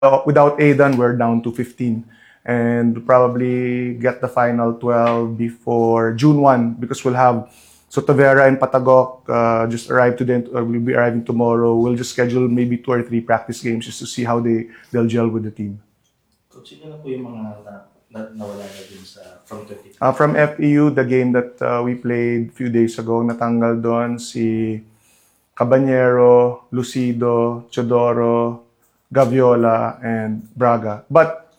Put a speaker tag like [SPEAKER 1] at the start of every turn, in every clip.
[SPEAKER 1] without Aidan, we're down to 15. And we'll probably get the final 12 before June 1 because we'll have Sotavera and Patagok just arrived today, or will be arriving tomorrow. We'll just schedule maybe 2 or 3 practice games just to see how they'll gel with the team.
[SPEAKER 2] Coach, sino na po yung mga nawala na din from 20?
[SPEAKER 1] From FEU, the game that we played a few days ago, natanggal doon si Cabanyero, Lucido, Chodoro, Gaviola, and Braga. But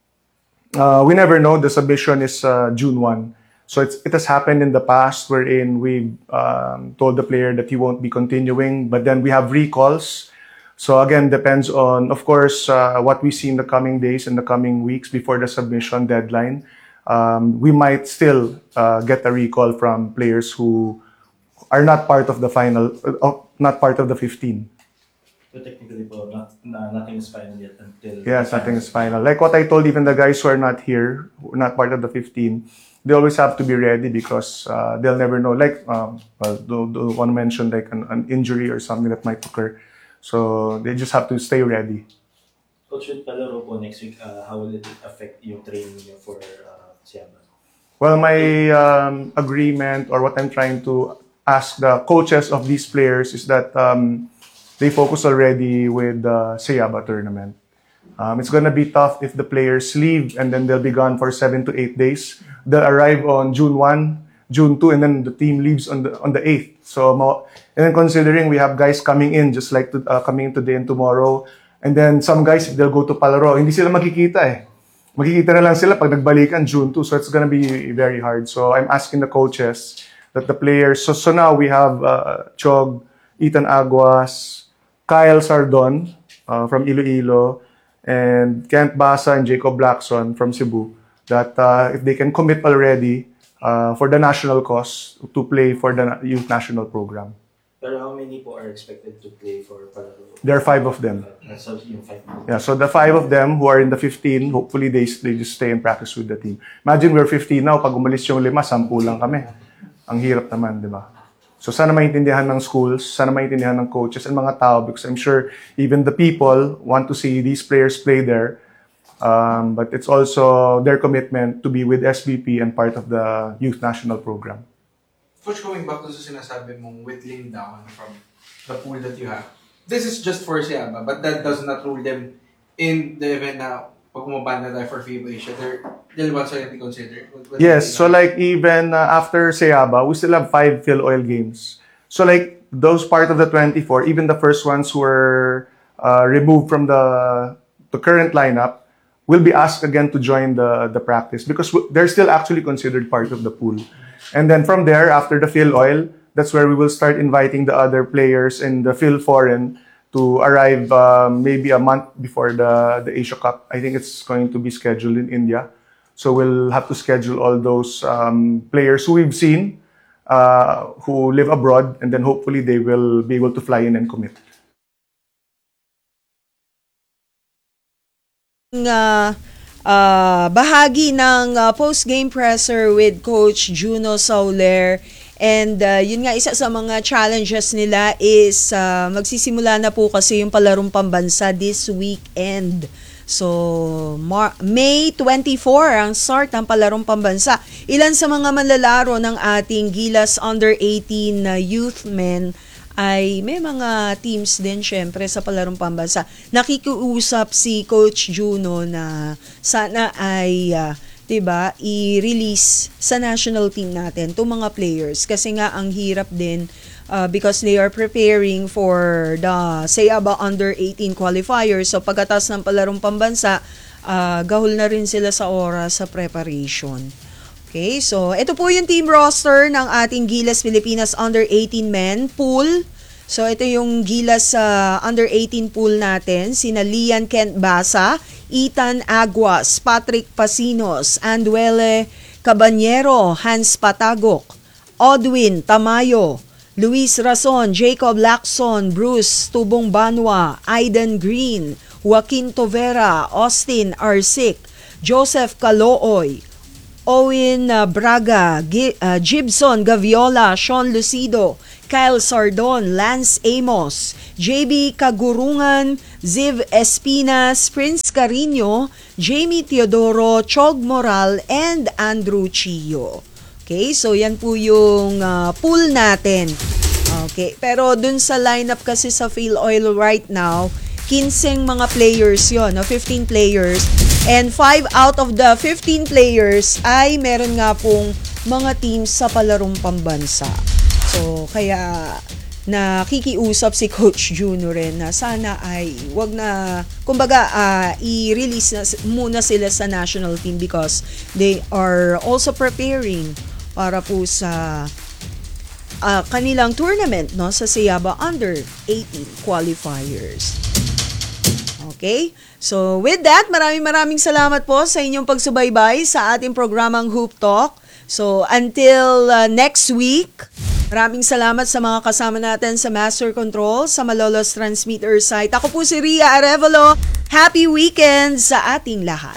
[SPEAKER 1] we never know. The submission is June 1. So it has happened in the past wherein we told the player that he won't be continuing, but then we have recalls. So again, depends on, of course, what we see in the coming days and the coming weeks before the submission deadline. We might still get a recall from players who are not part of the final, not part of the 15.
[SPEAKER 2] So technically, nothing is final yet until...
[SPEAKER 1] Yes, nothing is final. Like what I told even the guys who are not here, who are not part of the 15, they always have to be ready because they'll never know. Like, well, don't want to mention like an injury or something that might occur. So they just have to stay ready.
[SPEAKER 2] Coach, with palaro po next week, how will it affect yung training niyo for Siaba?
[SPEAKER 1] Well, my agreement or what I'm trying to ask the coaches of these players is that they focus already with the Siaba tournament. It's going to be tough if the players leave and then they'll be gone for 7 to 8 days. They'll arrive on June 1, June 2, and then the team leaves on the 8th. So, and then considering we have guys coming in, just like coming in today and tomorrow, and then some guys, they'll go to Palaro. Hindi sila makikita eh. Makikita na lang sila pag nagbalikan June 2. So, it's gonna be very hard. So, I'm asking the coaches that the players, so now we have Chog, Ethan Aguas, Kyle Sardon from Iloilo, and Kent Basa and Jacob Blackson from Cebu, that if they can commit already for the national cause to play for the youth national program.
[SPEAKER 2] Pero how many po are expected to play for Palaro?
[SPEAKER 1] There are 5 of them.
[SPEAKER 2] So yung 5.
[SPEAKER 1] Yeah, so the 5 of them who are in the 15, hopefully they just stay and practice with the team. Imagine we're 15 now, pag umalis yung 5, 10 lang kami. Ang hirap naman, di ba? So sana maintindihan ng schools, sana maintindihan ng coaches and mga tao, because I'm sure even the people want to see these players play there. But it's also their commitment to be with SBP and part of the youth national program.
[SPEAKER 3] Coach, going back to sa sinasabi mong whittling down from the pool that you have, this is just for Siaba, but that does not rule them in the event na pag umabanda tayo for FIBA Asia, they'll once again be considered.
[SPEAKER 1] Yes, so like even after Seaba, we still have 5 Phil Oil games. So like those part of the 24, even the first ones who were removed from the current lineup, will be asked again to join the practice because they're still actually considered part of the pool. And then from there, after the Phil Oil, that's where we will start inviting the other players in the Phil Foreign to arrive maybe a month before the Asia Cup. I think it's going to be scheduled in India. So we'll have to schedule all those players who we've seen, who live abroad, and then hopefully they will be able to fly in and commit.
[SPEAKER 4] Bahagi ng post-game presser with Coach Juno Sauler. And yun nga, isa sa mga challenges nila is magsisimula na po kasi yung palarong pambansa this weekend. So, May 24 ang start ng palarong pambansa. Ilan sa mga manlalaro ng ating Gilas Under-18 youth men ay may mga teams din syempre sa palarong pambansa. Nakikiusap si Coach Juno na sana ay diba, i-release sa national team natin itong mga players kasi nga ang hirap din because they are preparing for the Seaba Under-18 qualifiers. So pagkatas ng palarong pambansa, gahol na rin sila sa oras sa preparation. Okay, so ito po yung team roster ng ating Gilas Pilipinas Under-18 men pool. So ito yung Gilas Under-18 pool natin, sina Lian Kent Basa, Ethan Aguas, Patrick Pasinos, Anduele Cabanyero, Hans Patagok, Odwin Tamayo, Luis Rason, Jacob Lacson, Bruce Tubong Banwa, Aiden Green, Joaquin Tovera, Austin Arsic, Joseph Calooy, Owen Braga, Gibson Gaviola, Sean Lucido, Kyle Sardon, Lance Amos, JB Kagurungan, Ziv Espinas, Prince Carino, Jamie Teodoro, Chog Moral, and Andrew Chio. Okay, so yan po yung pool natin. Okay, pero dun sa lineup kasi sa PhilOil right now, 15 mga players yon, 15 players. And 5 out of the 15 players ay meron nga pong mga teams sa palarong pambansa. So, kaya nakikiusap si Coach Juno rin na sana ay wag na, kumbaga, i-release na muna sila sa national team because they are also preparing para po sa kanilang tournament, no, sa Sayaba Under 18 qualifiers. Okay? So, with that, maraming salamat po sa inyong pagsubaybay sa ating programang Hoop Talk. So, until next week, maraming salamat sa mga kasama natin sa Master Control, sa Malolos Transmitter site. Ako po si Ria Arevalo. Happy weekend sa ating lahat.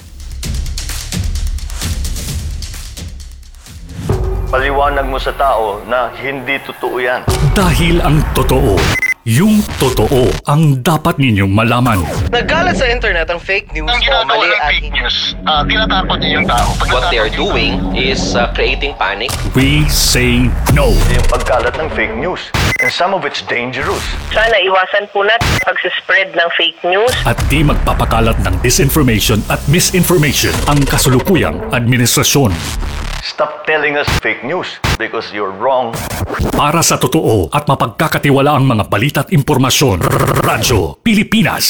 [SPEAKER 5] Paliwanag mo sa tao na hindi totoo yan.
[SPEAKER 6] Dahil ang totoo, yung totoo ang dapat ninyong malaman.
[SPEAKER 7] Nagkalat sa internet ang fake news
[SPEAKER 8] Ang
[SPEAKER 7] o
[SPEAKER 8] ginagawa
[SPEAKER 7] mali
[SPEAKER 8] ng
[SPEAKER 7] at
[SPEAKER 8] fake news, tinatakot niyo yung tao.
[SPEAKER 7] what they are doing is creating panic.
[SPEAKER 6] We say no.
[SPEAKER 5] Yung pagkalat ng fake news. And some of it's dangerous.
[SPEAKER 9] Sana iwasan po natin pag-spread ng fake news.
[SPEAKER 6] At di magpapakalat ng disinformation at misinformation ang kasulukuyang administrasyon.
[SPEAKER 5] Stop telling us fake news because you're wrong.
[SPEAKER 6] Para sa totoo at mapagkakatiwalaang mga balita at impormasyon, Radyo Pilipinas.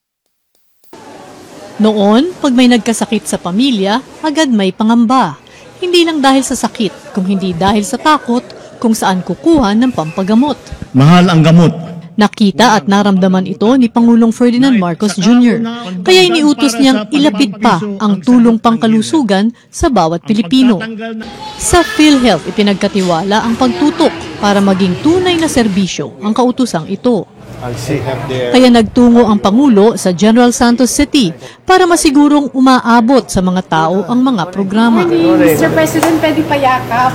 [SPEAKER 10] Noon, pag may nagkasakit sa pamilya, agad may pangamba. Hindi lang dahil sa sakit, kung hindi dahil sa takot kung saan kukuha ng pampagamot.
[SPEAKER 11] Mahal ang gamot.
[SPEAKER 10] Nakita at naramdaman ito ni Pangulong Ferdinand Marcos Jr. Kaya iniutos niyang ilapit pa ang tulong pangkalusugan sa bawat Pilipino. Sa PhilHealth, ipinagkatiwala ang pagtutok para maging tunay na serbisyo ang kautusang ito. Kaya nagtungo ang Pangulo sa General Santos City para masigurong umaabot sa mga tao ang mga programa.
[SPEAKER 12] Mr. President, pwede pa yakap.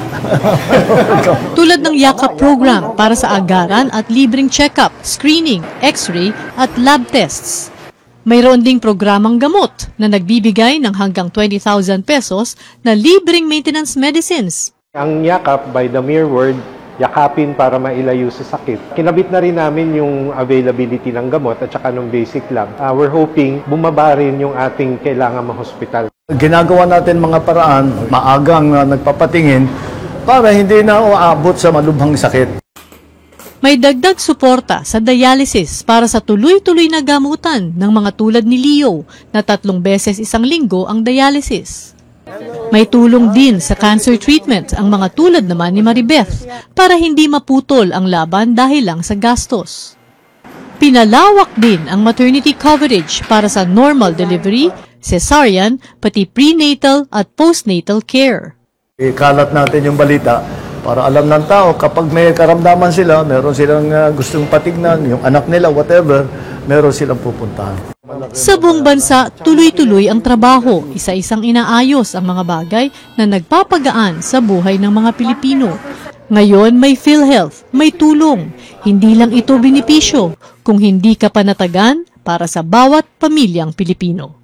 [SPEAKER 10] Tulad ng yakap program para sa agaran at libreng check-up, screening, x-ray at lab tests. Mayroon ding programang gamot na nagbibigay ng hanggang 20,000 pesos na libreng maintenance medicines.
[SPEAKER 13] Ang yakap, by the mere word, yakapin para mailayo sa sakit. Kinabit na rin namin yung availability ng gamot at saka ng basic lang. We're hoping bumaba rin yung ating kailangan ma-hospital.
[SPEAKER 11] Ginagawa natin mga paraan, maagang nagpapatingin para hindi na uabot sa malubhang sakit.
[SPEAKER 10] May dagdag suporta sa dialysis para sa tuloy-tuloy na gamutan ng mga tulad ni Leo na 3 beses isang linggo ang dialysis. May tulong din sa cancer treatment ang mga tulad naman ni Maribeth para hindi maputol ang laban dahil lang sa gastos. Pinalawak din ang maternity coverage para sa normal delivery, cesarean, pati prenatal at postnatal care.
[SPEAKER 11] Ikalat natin yung balita para alam ng tao kapag may karamdaman sila, meron silang gustong patignan, yung anak nila, whatever, meron silang pupuntahan.
[SPEAKER 10] Sa buong bansa, tuloy-tuloy ang trabaho, isa-isang inaayos ang mga bagay na nagpapagaan sa buhay ng mga Pilipino. Ngayon may PhilHealth, may tulong. Hindi lang ito benepisyo, kung hindi ka panatagan para sa bawat pamilyang Pilipino.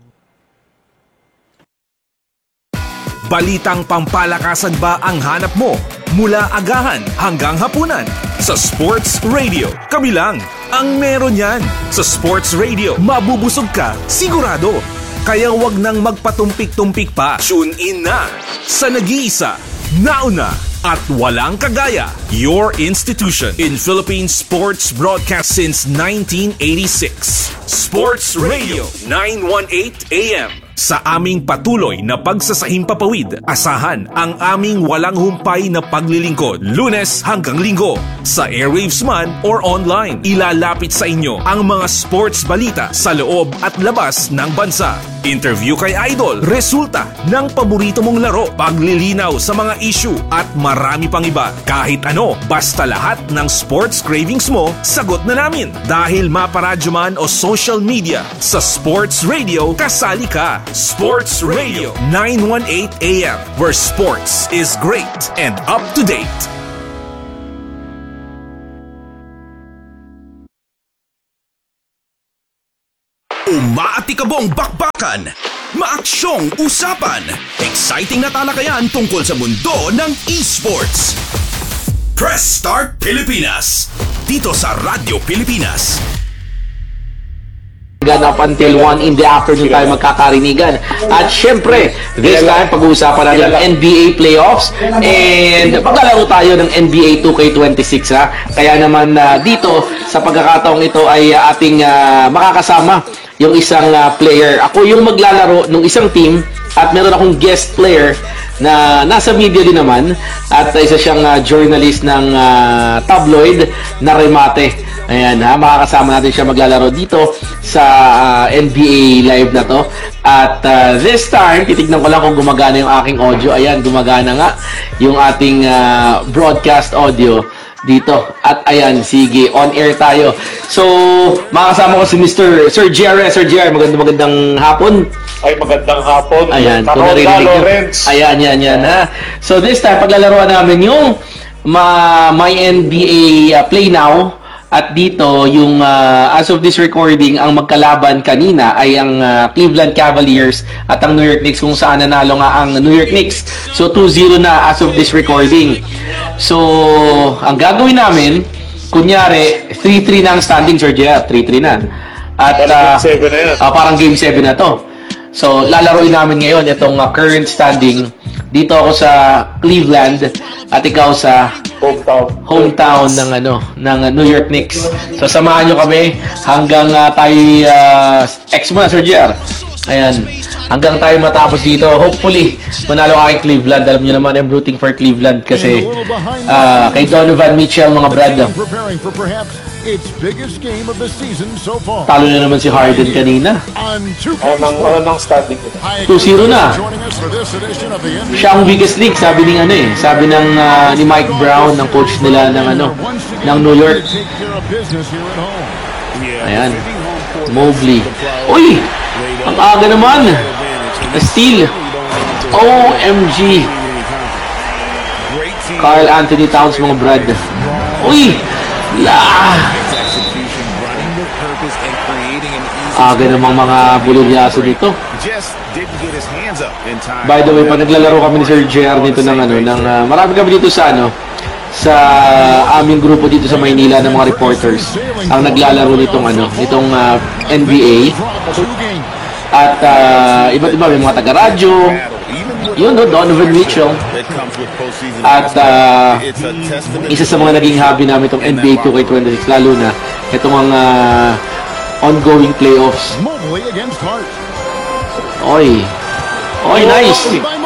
[SPEAKER 14] Balitang pampalakasan ba ang hanap mo? Mula agahan hanggang hapunan. Sa Sports Radio, kami lang ang meron yan. Sa Sports Radio, mabubusog ka, sigurado. Kaya wag nang magpatumpik-tumpik pa. Tune in na sa nag-iisa, nauna, at walang kagaya. Your institution in Philippine sports broadcast since 1986. Sports Radio 918 AM. Sa aming patuloy na pagsasahimpapawid, asahan ang aming walang humpay na paglilingkod. Lunes hanggang Linggo, sa airwaves man or online. Ilalapit sa inyo ang mga sports balita sa loob at labas ng bansa. Interview kay Idol, resulta ng paborito mong laro, paglilinaw sa mga issue at marami pang iba. Kahit ano, basta lahat ng sports cravings mo, sagot na namin. Dahil maparadyo man o social media, sa Sports Radio, kasali ka. Sports Radio 918 AM, where sports is great and up to date. Umaatikabong bakbakan, maaksyong usapan, exciting na talakayan tungkol sa mundo ng esports. Press Start Pilipinas, dito sa Radyo Pilipinas.
[SPEAKER 15] Up until 1 in the afternoon tayo magkakarinigan. At syempre, this time pag-uusapan natin ang NBA playoffs and maglalaro tayo ng NBA 2K26 ha. Kaya naman dito sa pagkakataong ito ay ating makakasama yung isang player. Ako yung maglalaro ng isang team at meron akong guest player na nasa media din naman at isa siyang journalist ng tabloid na Remate. Ayan ha, makakasama natin siya maglalaro dito sa NBA Live na to. At this time, titignan ko lang kung gumagana yung aking audio. Ayan, gumagana nga yung ating broadcast audio dito. At ayan, sige, on air tayo. So, makakasama ko si Sir Jerry. Sir Jerry, magandang hapon.
[SPEAKER 16] Ay, magandang hapon.
[SPEAKER 15] Ayan, kung naririnig nyo. Ayan, yan ha. So, this time, paglalaroan namin yung My NBA Play Now. At dito, yung as of this recording, ang magkalaban kanina ay ang Cleveland Cavaliers at ang New York Knicks, kung saan nanalo nga ang New York Knicks. So, 2-0 na as of this recording. So, ang gagawin namin, kunyari, 3-3 na ang standing, Sir Jeff. 3-3 na. At parang game 7 na to. So, lalaroin namin ngayon itong current standing. Dito ako sa Cleveland at ikaw sa hometown ng New York Knicks. So samahan nyo kami hanggang tayo X mo na, Sir JR. Ayan. Hanggang tayo matapos dito. Hopefully, manalo ka kay Cleveland. Alam nyo naman, I'm rooting for Cleveland kasi kay Donovan Mitchell, mga brad.
[SPEAKER 17] Its biggest game of the season so far.
[SPEAKER 15] Talo na naman si Harden kanina.
[SPEAKER 16] Anong standing ito?
[SPEAKER 15] 2-0 na. Siya ang biggest league, sabi ng sabi ng ni Mike Brown, ng coach nila ng New York. Ayan. Mobley. Uy! Ang aga naman. Steal. OMG. Karl Anthony Towns, mga brad. Uy! Aga namang mga bulugyaso dito. By the way, pag naglalaro kami ni Sir JR dito marami kami dito sa sa aming grupo dito sa Maynila ng mga reporters ang naglalaro nitong NBA. At iba't iba, may mga taga-radyo. Yun, Donovan Mitchell. At isa sa mga naging hobby namin itong NBA 2K26, lalo na itong mga ongoing playoffs. Oy, nice!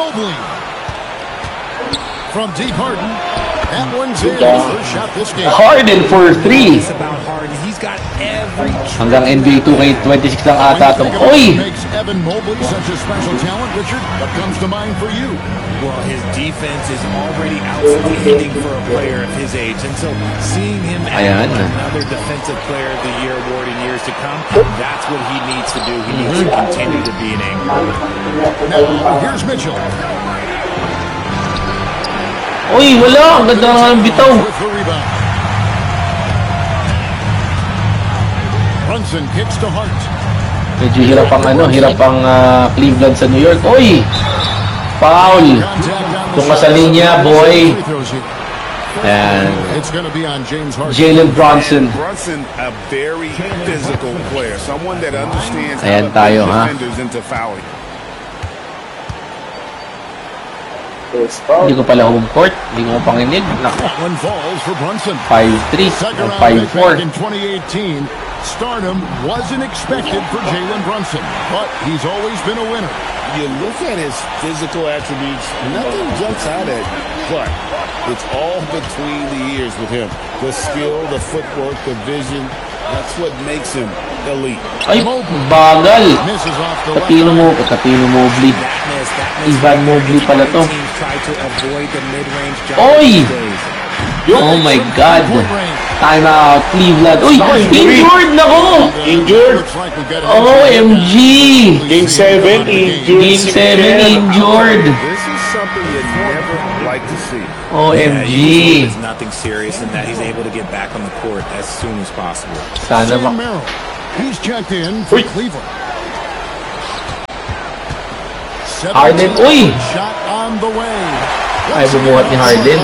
[SPEAKER 17] From deep Harden, that one's in. First shot this game.
[SPEAKER 15] Harden for 3. Hanggang NBA 2K26 lang ata itong. Oy!
[SPEAKER 17] Evan Mobley such a special talent, Richard? What comes to mind for you?
[SPEAKER 18] Well, his defense is already outstanding for a player of his age, and so seeing him add another Defensive Player of the Year award in years to come, that's what he needs to do. He needs to continue to be an anchor.
[SPEAKER 17] Now, here's Mitchell.
[SPEAKER 15] Uy, wala. Ang ganda nga ng bitaw.
[SPEAKER 17] Brunson kicks to Hart.
[SPEAKER 15] Medyo hirap ang Cleveland sa New York. Uy! Foul! Kung sa linya, boy. And Jalen Brunson.
[SPEAKER 19] A very physical player. Someone that understands
[SPEAKER 15] ayan tayo, ha? Hindi ko pala home court. Hindi ko panginig. Naku. 5-3 o 5-4.
[SPEAKER 17] In 2018, stardom wasn't expected for Jalen Brunson, but he's always been a winner.
[SPEAKER 19] You look at his physical attributes, nothing jumps out at you, but it's all between the ears with him. The skill, the footwork, the vision, that's what makes him elite.
[SPEAKER 15] Ay, bagal. Katino Mobley. Ivan Mobley pala to. Oy! Oh my God. Time out, Cleveland. Uy, injured na ko!
[SPEAKER 16] Injured?
[SPEAKER 15] OMG!
[SPEAKER 16] Game 7, injured.
[SPEAKER 15] Game 7, injured.
[SPEAKER 19] This is something you never like to see.
[SPEAKER 15] OMG.
[SPEAKER 18] There's nothing serious in that. He's able to get back on the court as soon as possible.
[SPEAKER 15] Sana
[SPEAKER 17] He's checked in for Cleveland.
[SPEAKER 15] Harden, uy!
[SPEAKER 17] Shot on the way.
[SPEAKER 15] Ay, bumuhat ni Harden.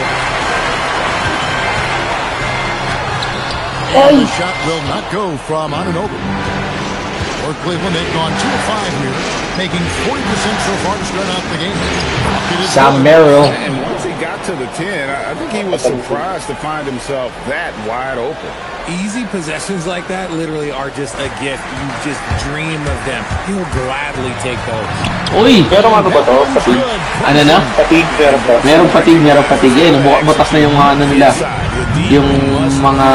[SPEAKER 17] And the shot will not go from Anunoby. For Cleveland, they've gone 2 of 5 here, making 40% so far to start out the game.
[SPEAKER 15] Sam Merrill.
[SPEAKER 19] And once he got to the 10, I think he was surprised to find himself that wide open.
[SPEAKER 18] Easy possessions like that literally are just a gift. You just dream of them. He'll gladly take those.
[SPEAKER 15] Uy!
[SPEAKER 16] Pero ano ba to? Patig?
[SPEAKER 15] Ano na?
[SPEAKER 16] Patig, meron pa.
[SPEAKER 15] Merong patig. Yan, butas na yung mga ano nila. Yung mga...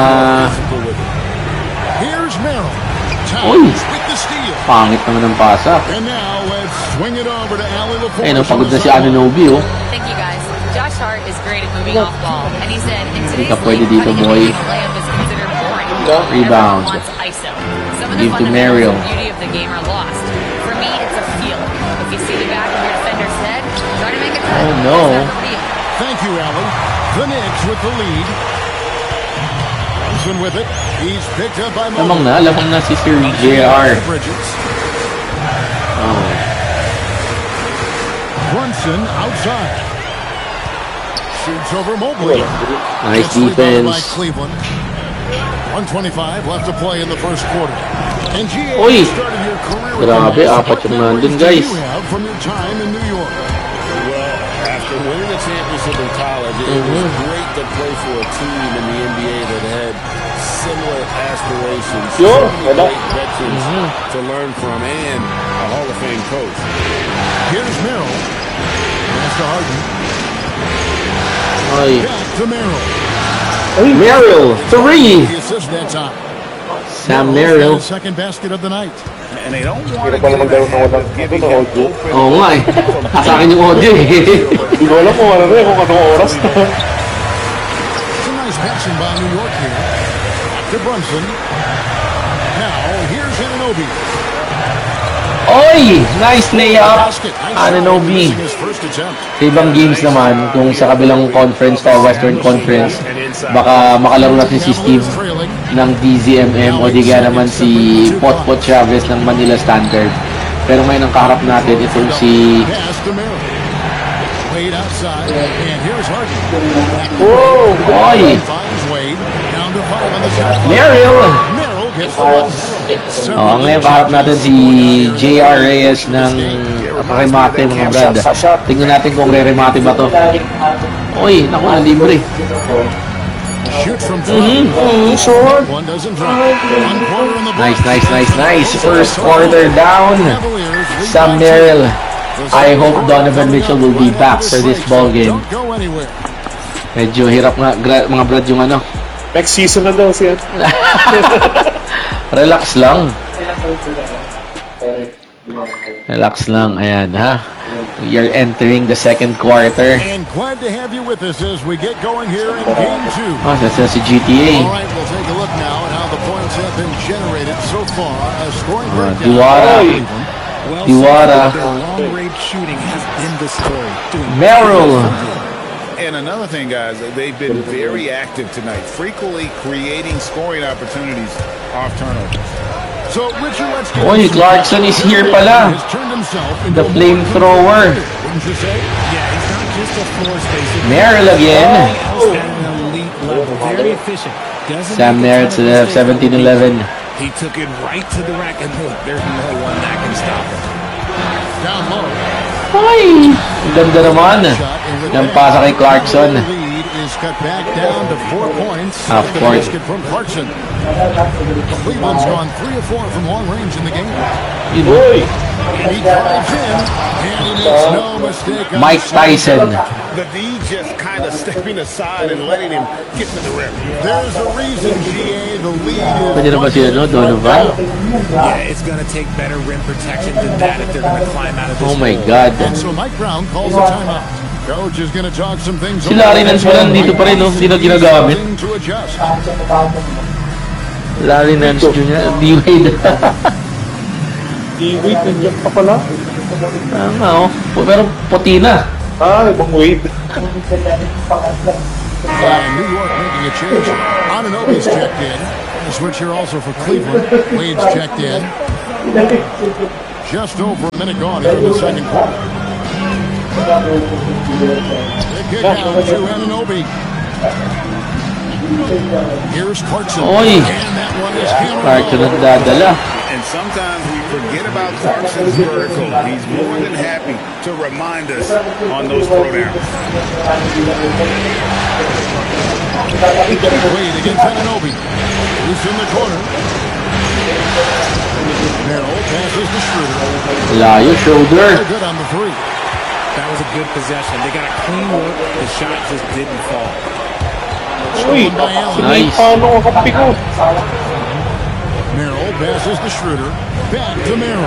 [SPEAKER 17] Here's Merrill.
[SPEAKER 15] Uy!
[SPEAKER 17] With the steal.
[SPEAKER 15] Pangit naman ng pasa.
[SPEAKER 17] And now let's swing it over to Allie LaForce.
[SPEAKER 15] Ayun, pagod na si Anunoby, oh.
[SPEAKER 20] Thank you guys. Josh Hart is great at moving off ball, and he said in today's
[SPEAKER 15] Hindi ka pwede
[SPEAKER 20] league,
[SPEAKER 15] dito,
[SPEAKER 20] cutting
[SPEAKER 15] boy.
[SPEAKER 20] a layup is considered boring.
[SPEAKER 15] Rebound.
[SPEAKER 20] Everyone wants ISO. Some of the
[SPEAKER 15] Give to
[SPEAKER 20] fundamentals
[SPEAKER 15] Merrill.
[SPEAKER 20] and beauty of the game are lost. For me, it's a feel. If you see the back of your defender's head, try to make a cut.
[SPEAKER 15] Oh, no.
[SPEAKER 20] It's never real.
[SPEAKER 17] Thank you, Allie. The Knicks with the lead. Brunson with it. He's picked up by
[SPEAKER 15] Lamang na si Sir JR. Oh.
[SPEAKER 17] Brunson outside. Shoots over Mobley.
[SPEAKER 15] Nice
[SPEAKER 17] Gets rebounded by
[SPEAKER 15] defense.
[SPEAKER 17] Cleveland. 125 left to play in the first quarter. And GA
[SPEAKER 15] Uy!
[SPEAKER 17] started your career with
[SPEAKER 15] Grabe,
[SPEAKER 17] the Knicks.
[SPEAKER 15] apat
[SPEAKER 17] What
[SPEAKER 15] yung
[SPEAKER 17] memories
[SPEAKER 15] nandun,
[SPEAKER 17] do
[SPEAKER 15] guys.
[SPEAKER 17] you have from your time in New York?
[SPEAKER 19] Well, after winning a championship in college, it was great to play for a team in the NBA that had similar aspirations.
[SPEAKER 16] Sure,
[SPEAKER 19] So many great veterans to learn from, and a Hall of Fame coach.
[SPEAKER 17] Here's Merrill. Pass to Harden.
[SPEAKER 15] Ay.
[SPEAKER 17] Back to Merrill.
[SPEAKER 15] Merrill, 3!
[SPEAKER 17] The assist that time.
[SPEAKER 15] Sam Merrill.
[SPEAKER 17] His second basket of the night.
[SPEAKER 19] And they don't want
[SPEAKER 16] Hindi
[SPEAKER 19] to
[SPEAKER 16] pa naman
[SPEAKER 19] give
[SPEAKER 16] gano'n ng walang
[SPEAKER 19] giving
[SPEAKER 16] ng
[SPEAKER 19] him
[SPEAKER 16] audio.
[SPEAKER 19] open.
[SPEAKER 15] Oo nga eh. Sa akin yung audio eh.
[SPEAKER 16] Hindi ko alam kung ano rin, kung anong oras na.
[SPEAKER 17] Some nice passing by New York here. Back to Brunson. Now, here's Anunoby.
[SPEAKER 15] Oy! Nice layup!
[SPEAKER 17] Basket. Nice
[SPEAKER 15] Anunoby.
[SPEAKER 17] shot. Missing his first attempt.
[SPEAKER 15] Sa ibang games naman, kung sa kabilang conference o Western Conference, baka makalaro natin si Steve ng DZMM o di kaya naman si Potpot Chavez ng Manila Standard. Pero ngayon ang kaharap natin, itong si...
[SPEAKER 17] Pass to Merrill. Wade outside. And here's Harden.
[SPEAKER 15] Whoa! Oy!
[SPEAKER 17] Finds Wade. Down to 5 on the shot.
[SPEAKER 15] Merrill!
[SPEAKER 17] Merrill gets the ball.
[SPEAKER 15] Ngayon kaharap natin si JR Reyes ng remate mga brad. Tingnan natin kung re-remate ba to. Uy, naku na libre.
[SPEAKER 17] Shoot from short. One doesn't drop. One quarter in the
[SPEAKER 15] Nice. First quarter down. Sam Merrill. I hope Donovan Mitchell will be back for this ball game.
[SPEAKER 17] Don't go anywhere.
[SPEAKER 15] Medyo hirap nga mga brad yung ano.
[SPEAKER 16] Next season na daw siya.
[SPEAKER 15] Relax lang. Relax lang. Ayan, ha? We are entering the second quarter.
[SPEAKER 17] And glad to have you with us as we get going here in game 2.
[SPEAKER 15] Oh, that's si GTA.
[SPEAKER 17] All right, we'll take a look now at how the points have been generated so far. A scoring breakdown.
[SPEAKER 15] Diwara. Diwara.
[SPEAKER 18] Long-range shooting has been the story.
[SPEAKER 15] Merrill.
[SPEAKER 19] And another thing, guys, they've been very active tonight, frequently creating scoring opportunities off turnovers.
[SPEAKER 17] So, Richard, let's get
[SPEAKER 15] Oy, Clarkson is here pala.
[SPEAKER 17] Has turned himself into
[SPEAKER 15] The flamethrower.
[SPEAKER 17] wouldn't you say?
[SPEAKER 18] Yeah, he's not just a floor spacer.
[SPEAKER 15] Merrill again.
[SPEAKER 18] At an elite level. Very efficient. Doesn't
[SPEAKER 15] Sam
[SPEAKER 18] make a
[SPEAKER 15] Merrill
[SPEAKER 18] ton
[SPEAKER 15] to
[SPEAKER 18] of
[SPEAKER 15] the
[SPEAKER 18] mistakes.
[SPEAKER 15] 17-11.
[SPEAKER 18] He took it right to the rack, and look, there's no one that can stop him.
[SPEAKER 17] Down low.
[SPEAKER 15] Ay! Ang ganda naman. Yung pasa kay Clarkson.
[SPEAKER 17] The lead is cut back down to 4 points.
[SPEAKER 15] Half
[SPEAKER 17] The
[SPEAKER 15] court.
[SPEAKER 17] basket from Clarkson. Cleveland's gone 3 of 4 from long range in the game. He drives in, and he makes no mistake. on
[SPEAKER 15] Mike
[SPEAKER 17] the shot.
[SPEAKER 15] Tyson.
[SPEAKER 19] The D just kind of stepping aside and letting him get to the rim.
[SPEAKER 17] There's a reason, GA, the lead is...
[SPEAKER 15] Pwede na ba si Donovan?
[SPEAKER 18] Yeah, it's going to take better rim protection than that if they're going to climb out of this.
[SPEAKER 15] Oh my God.
[SPEAKER 17] And so Mike Brown calls a timeout. Coach is going to talk some things
[SPEAKER 15] Si Larry Nance pala dito pa rin, no? Hindi na ginagamit.
[SPEAKER 17] To adjust.
[SPEAKER 15] Larry Nance Jr. D-Wade.
[SPEAKER 16] D-Wade, nandiyan pa pala.
[SPEAKER 15] Tama, oh. Pero puti na.
[SPEAKER 16] Ibang Wade.
[SPEAKER 17] New York making a change. Anunoby's checked in. The switch here also for Cleveland. Wade's checked in. Just over a minute gone here in the second quarter. The kick out to Anunoby. Here's Clarkson.
[SPEAKER 15] Oy!
[SPEAKER 17] And that one is hammered.
[SPEAKER 15] Clarkson nagdadala.
[SPEAKER 19] And sometimes we forget about Clarkson's vertical. He's more than happy to remind us on those throwdowns.
[SPEAKER 17] Wade against Anunoby. Loose in the corner. Merrill passes to Schroeder.
[SPEAKER 15] Layo, shoulder.
[SPEAKER 17] They're good on the three.
[SPEAKER 18] That was a good possession. They got a clean look. The shot just didn't fall.
[SPEAKER 17] Stolen by Allen.
[SPEAKER 15] Nice.
[SPEAKER 17] Merrill passes to Schroeder. Back to Merrill.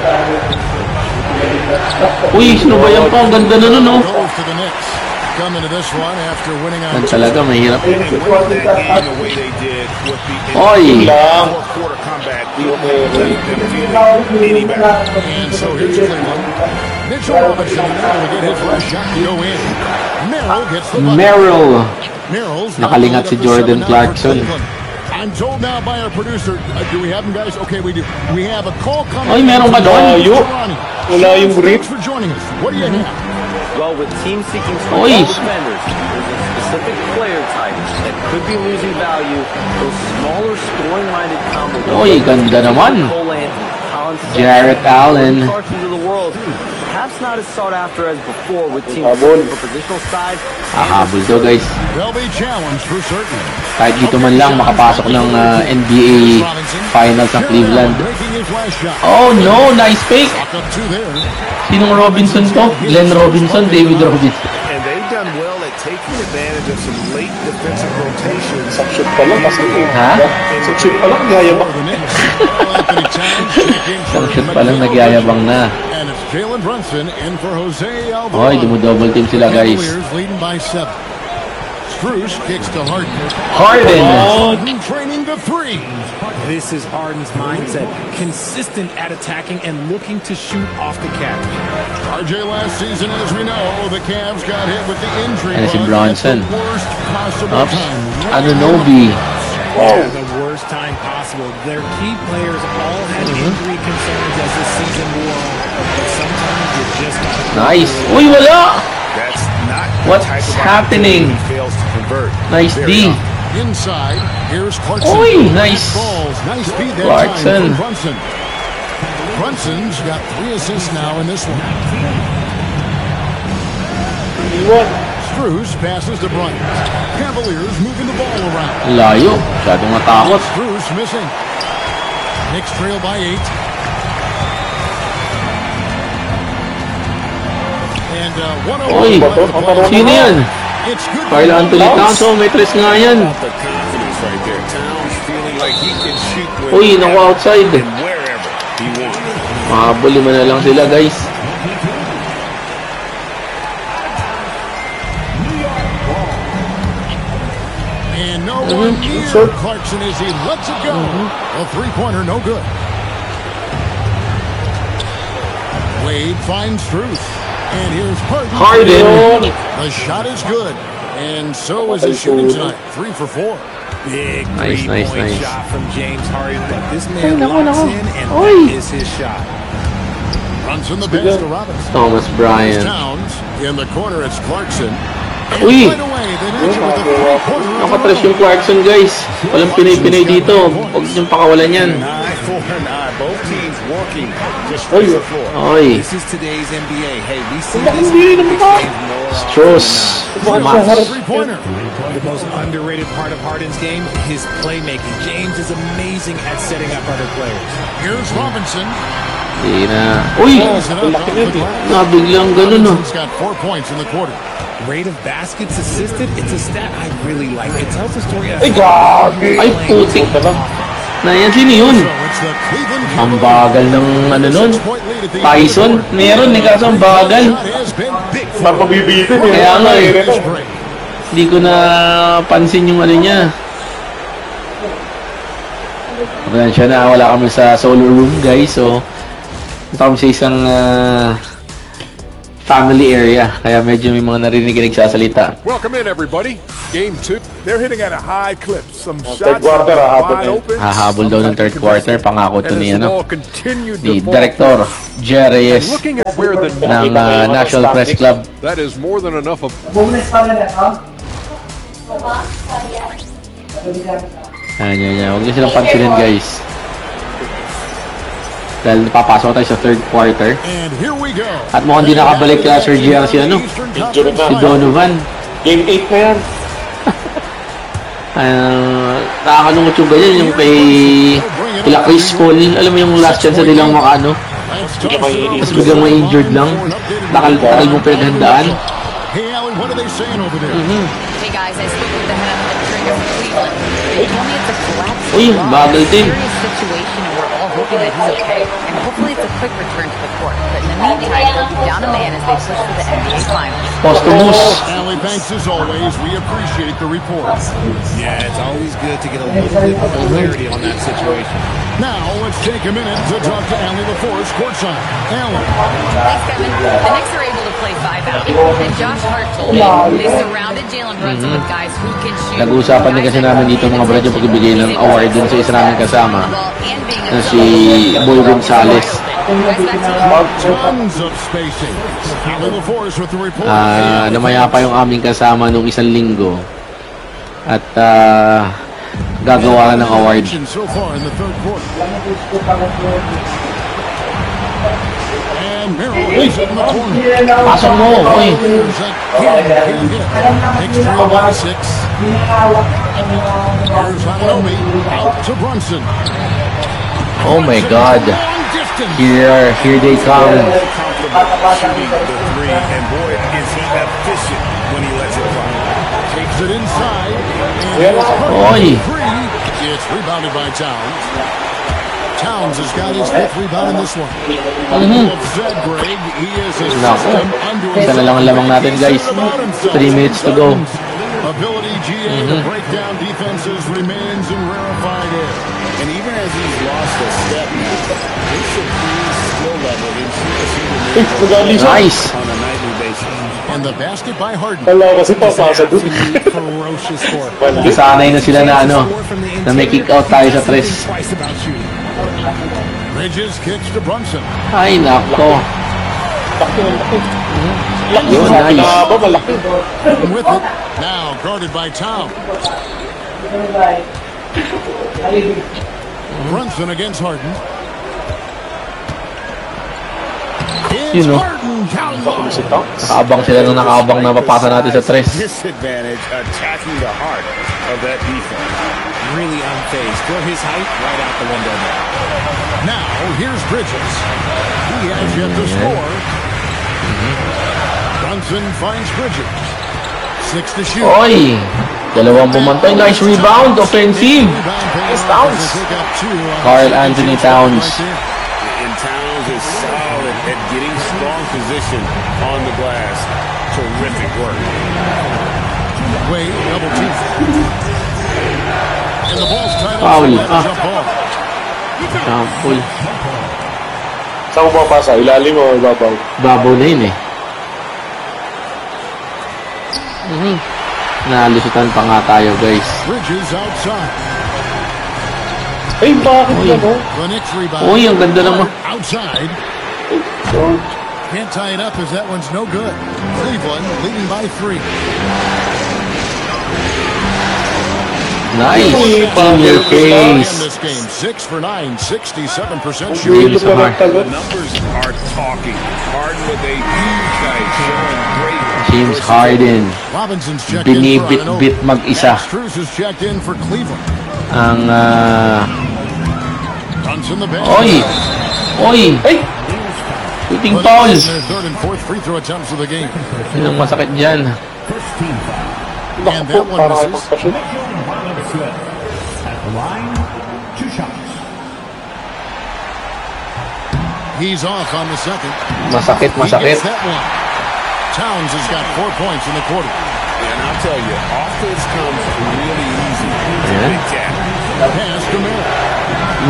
[SPEAKER 15] Uy, sinubayan pa. Ang ganda na nun, no?
[SPEAKER 17] Goes to the Knicks. Come into this one after winning on
[SPEAKER 15] Yan talaga, mahirap.
[SPEAKER 19] And winning that game the way they did with the
[SPEAKER 15] Oy!
[SPEAKER 19] fourth-quarter comeback, we don't leave them feeling any better.
[SPEAKER 17] And so here's Cleveland. Mitchell Robinson now to get his last shot to go in. Merrill gets the ball. Merrill's
[SPEAKER 15] Nakalingat si Jordan Clarkson.
[SPEAKER 17] I'm told now by our producer, do we have him, guys? Okay, we do. We have a call coming.
[SPEAKER 15] Oy, meron ka doon?
[SPEAKER 17] Wala yung grip. Thanks for joining us. What do you have?
[SPEAKER 21] Well, with teams seeking
[SPEAKER 15] Oy!
[SPEAKER 21] defenders, there's a specific player type that could be losing value. Those smaller, scoring-minded combos.
[SPEAKER 15] Oy, ganda naman.
[SPEAKER 21] Cole Anthony, Colin Sexton,
[SPEAKER 15] Jarrett Allen.
[SPEAKER 21] Clarksons of the world. Perhaps not as sought after as before with teams seeking for positional size.
[SPEAKER 15] Hahabol daw, guys.
[SPEAKER 17] They'll be challenged for certain.
[SPEAKER 15] Kahit dito man lang makapasok ng NBA Finals ng Cleveland. Oh no, nice fake. Sinong Robinson to? Glenn Robinson, David Robinson.
[SPEAKER 19] And they've done well at taking advantage of some late defensive rotations.
[SPEAKER 15] Ha? Isang shoot pa lang nagyayabang na.
[SPEAKER 17] And it's Jalen Brunson in for Jose Alvarado.
[SPEAKER 15] Oy, dumu-double team sila, guys.
[SPEAKER 17] Cavaliers leading by 7. Strus kicks to Harden.
[SPEAKER 15] Harden!
[SPEAKER 17] Training to 3.
[SPEAKER 18] This is Harden's mindset. Consistent at attacking and looking to shoot off the catch.
[SPEAKER 17] RJ last season, as we know, the Cavs got hit with the injury.
[SPEAKER 15] Ayan si
[SPEAKER 17] bug
[SPEAKER 15] Bronson.
[SPEAKER 17] at the worst possible
[SPEAKER 15] Oops.
[SPEAKER 17] time.
[SPEAKER 15] Anunoby.
[SPEAKER 18] Yeah, the worst time possible. Their key players all had injury concerns as the season wore on. But sometimes you just gotta...
[SPEAKER 15] Nice. Uy, wala!
[SPEAKER 19] That's not
[SPEAKER 15] What's happening?
[SPEAKER 19] fails to convert.
[SPEAKER 15] Nice D.
[SPEAKER 17] Inside, here's Clarkson.
[SPEAKER 15] Oy, nice.
[SPEAKER 17] Balls. Nice feed that
[SPEAKER 15] Clarkson.
[SPEAKER 17] time from Brunson. Brunson's got 3 assists now in this one. Strus passes to Bryant. Cavaliers moving the ball around.
[SPEAKER 15] Layo. Masyadong matakot.
[SPEAKER 17] Strus missing. Knicks trail by 8. And 1-0.
[SPEAKER 15] Oy, sino yan?
[SPEAKER 17] It's good.
[SPEAKER 15] Carl Anthony Towns. Oh, may tres nga yan.
[SPEAKER 19] The confidence right there. Towns feeling like he can shoot
[SPEAKER 15] Uy, naku outside.
[SPEAKER 19] wherever he wants.
[SPEAKER 15] Mahabol, 5 na lang sila, guys.
[SPEAKER 17] And no one near Clarkson as he lets it go. A 3-pointer, no good. Wade finds Strus. And here's
[SPEAKER 15] Harden.
[SPEAKER 17] The shot is good. And so is his shooting tonight. 3 for 4.
[SPEAKER 18] Big
[SPEAKER 15] Nice,
[SPEAKER 18] three-point
[SPEAKER 15] nice.
[SPEAKER 18] shot from James Harden. But this man
[SPEAKER 15] Naku,
[SPEAKER 18] locks
[SPEAKER 15] naku.
[SPEAKER 18] in, and
[SPEAKER 15] Oy.
[SPEAKER 18] that is his shot.
[SPEAKER 17] Runs from the bench to Robinson.
[SPEAKER 15] Thomas Bryant.
[SPEAKER 17] Towns. In the corner, it's Clarkson. And
[SPEAKER 15] Uy.
[SPEAKER 17] right away, they match it with a 3-pointer.
[SPEAKER 15] Nakatres yung Clarkson, guys. Walang pinay-pinay dito. Huwag niyong pakawalan yan.
[SPEAKER 19] 9-4-9. Both teams working just straight to the floor.
[SPEAKER 15] Oy.
[SPEAKER 18] This is today's NBA. Hey, we see this more.
[SPEAKER 15] Strus.
[SPEAKER 17] Three-pointer.
[SPEAKER 18] The most underrated part of Harden's game, his playmaking. James is amazing at setting up other players.
[SPEAKER 17] Here's Robinson.
[SPEAKER 15] Hindi na. Uy! Nabiglang ganun, no?
[SPEAKER 17] He's got 4 points in the quarter.
[SPEAKER 18] Rate of baskets assisted, it's a stat I really like. It tells the story of...
[SPEAKER 15] Ay, putik. Na yan, sino yun? Ang bagal ng ano nun? Tyson? Meron, kaso ang bagal. Kaya nga eh. Hindi ko na pansin yung ano niya. Siya na, wala kami sa solo room, guys. So, punta kami sa isang family area. Kaya medyo may mga narinig na nagsasalita.
[SPEAKER 17] Welcome in, everybody. Game 2. They're hitting at a high clip. Some
[SPEAKER 16] Third
[SPEAKER 17] shots
[SPEAKER 16] quarter,
[SPEAKER 17] wide open.
[SPEAKER 15] Hahabol daw ng third quarter. Pangako to ni,
[SPEAKER 17] And as the ball continued
[SPEAKER 15] ni
[SPEAKER 17] to fall.
[SPEAKER 15] Director Jerry Reyes
[SPEAKER 17] Looking at where the
[SPEAKER 15] ng National Press Club.
[SPEAKER 17] that is more than enough of
[SPEAKER 15] Yan. Huwag niyo silang pansinin, guys. Dahil napapasok tayo sa third quarter.
[SPEAKER 17] And here we go.
[SPEAKER 15] At mukhang di nakabalik kaya Sir GR si si Donovan.
[SPEAKER 16] Game 8 na yan.
[SPEAKER 15] Nakakalungkot yung ganyan, yung kila Chris Paul, alam mo yung last chance na nilang makaano, tapos biglang ma-injured lang, takal mong pinaghandaan.
[SPEAKER 17] Hey, Alan, what are they saying over there?
[SPEAKER 20] Hey guys, I spoke with the head of the trainer from Cleveland. They told me it's a collapse.
[SPEAKER 15] Uy, bagal din.
[SPEAKER 20] Serious situation, and we're all hoping that he's okay. And hopefully it's a quick return to the court. But in the meantime, they'll be down a man as they push for the NBA Finals.
[SPEAKER 15] Posthumous.
[SPEAKER 17] Allie Banks, as always, we appreciate the reports.
[SPEAKER 18] Yeah, it's always good to get a little bit more clarity on that situation.
[SPEAKER 17] Now, let's take a minute to talk to Allie LaForce courtside. Allie.
[SPEAKER 20] Thanks, Kevin. The Knicks are able to play 5 out. And Josh Hart told me they surrounded Jalen Brunson with guys who can shoot.
[SPEAKER 15] Nag-uusapan din kasi namin dito mga brad yung pagbibigay ng award dun sa isa namin kasama na si Boy Gonzales.
[SPEAKER 17] Tons of spacing. Allie LaForce with the report.
[SPEAKER 15] Namaya pa yung aming kasama nung isang linggo at gagawa ng award.
[SPEAKER 17] So far in the third quarter. And Merrill is in the corner.
[SPEAKER 15] Pasok mo, oy.
[SPEAKER 17] Next 3-1-6. Here's Hanomi out to Brunson.
[SPEAKER 15] Oh my God. Here they come.
[SPEAKER 18] Shooting the three, and boy, is he efficient when he lets it fly.
[SPEAKER 17] Takes it inside.
[SPEAKER 15] Oy.
[SPEAKER 17] It's rebounded by Towns. Towns has got his fifth rebound in this one. Said Greg, he is a system under
[SPEAKER 15] Isa na lang ang lamang natin, guys. 3 minutes to go.
[SPEAKER 17] Ability GA to break down defenses remains in rarefied air.
[SPEAKER 19] And even as he's lost a step, his supreme skill level
[SPEAKER 15] Nice.
[SPEAKER 19] on a nightly basis.
[SPEAKER 17] And the basket by Harden.
[SPEAKER 16] Kala kasi papasa dun.
[SPEAKER 17] Ferocious score.
[SPEAKER 15] Nasanay na sila na na may kick out tayo sa tres.
[SPEAKER 17] Bridges kicks to Brunson.
[SPEAKER 15] Ay, nako.
[SPEAKER 16] Laki
[SPEAKER 15] Oh,
[SPEAKER 16] sa
[SPEAKER 15] nice.
[SPEAKER 16] ba, malaki.
[SPEAKER 17] With it. Now guarded by Towns. Brunson against Harden.
[SPEAKER 15] You know, nakaabang sila nung nakaabang na papasa natin sa tres.
[SPEAKER 19] Disadvantage attacking the heart of that defense.
[SPEAKER 18] Really unfazed. Throw his height right out the window now.
[SPEAKER 17] Now here's Bridges. He has yet to score. Brunson finds Bridges. 6 to shoot.
[SPEAKER 15] Oy! Dalawang bumantay. Nice rebound. Offensive.
[SPEAKER 17] It's Towns.
[SPEAKER 15] Karl Anthony Towns.
[SPEAKER 19] And Towns is solid at getting strong position on the glass. Terrific work.
[SPEAKER 17] Wade double team. And the ball's tied up.
[SPEAKER 15] Foul.
[SPEAKER 17] Jump ball.
[SPEAKER 15] Sample.
[SPEAKER 16] Saan mo papasa? Ilalim o ibabaw?
[SPEAKER 15] Babaw na yun eh. Nalusutan pa nga tayo, guys.
[SPEAKER 17] Bridges outside.
[SPEAKER 16] Ay, bakit yan, oh?
[SPEAKER 17] The Knicks rebound.
[SPEAKER 15] Uy, ang ganda naman.
[SPEAKER 17] Outside. Can't tie it up as that one's no good. Cleveland leading by 3.
[SPEAKER 15] Nice. In your
[SPEAKER 17] In
[SPEAKER 15] face.
[SPEAKER 17] this game, 6 for 9, 67%
[SPEAKER 15] Really
[SPEAKER 17] shooting.
[SPEAKER 15] smart.
[SPEAKER 19] The numbers are talking. Harden with a huge night, showing great.
[SPEAKER 15] James Harden.
[SPEAKER 17] Robinson's checked in for
[SPEAKER 15] Binibit-bit mag-isa.
[SPEAKER 17] Struz is checked in for Cleveland.
[SPEAKER 15] Ang,
[SPEAKER 17] Brunson the bench.
[SPEAKER 15] Oy! Oy! Shooting foul!
[SPEAKER 17] Their third and fourth free throw attempts of the game.
[SPEAKER 15] Yun ang masakit dyan.
[SPEAKER 17] And that one misses. He's off on the second.
[SPEAKER 15] Masakit.
[SPEAKER 17] He gets that one. Towns has got 4 points in the quarter.
[SPEAKER 19] And I'll tell you, offense comes really easy.
[SPEAKER 15] Ayan.
[SPEAKER 19] Big tap.
[SPEAKER 17] Pass to Merrill.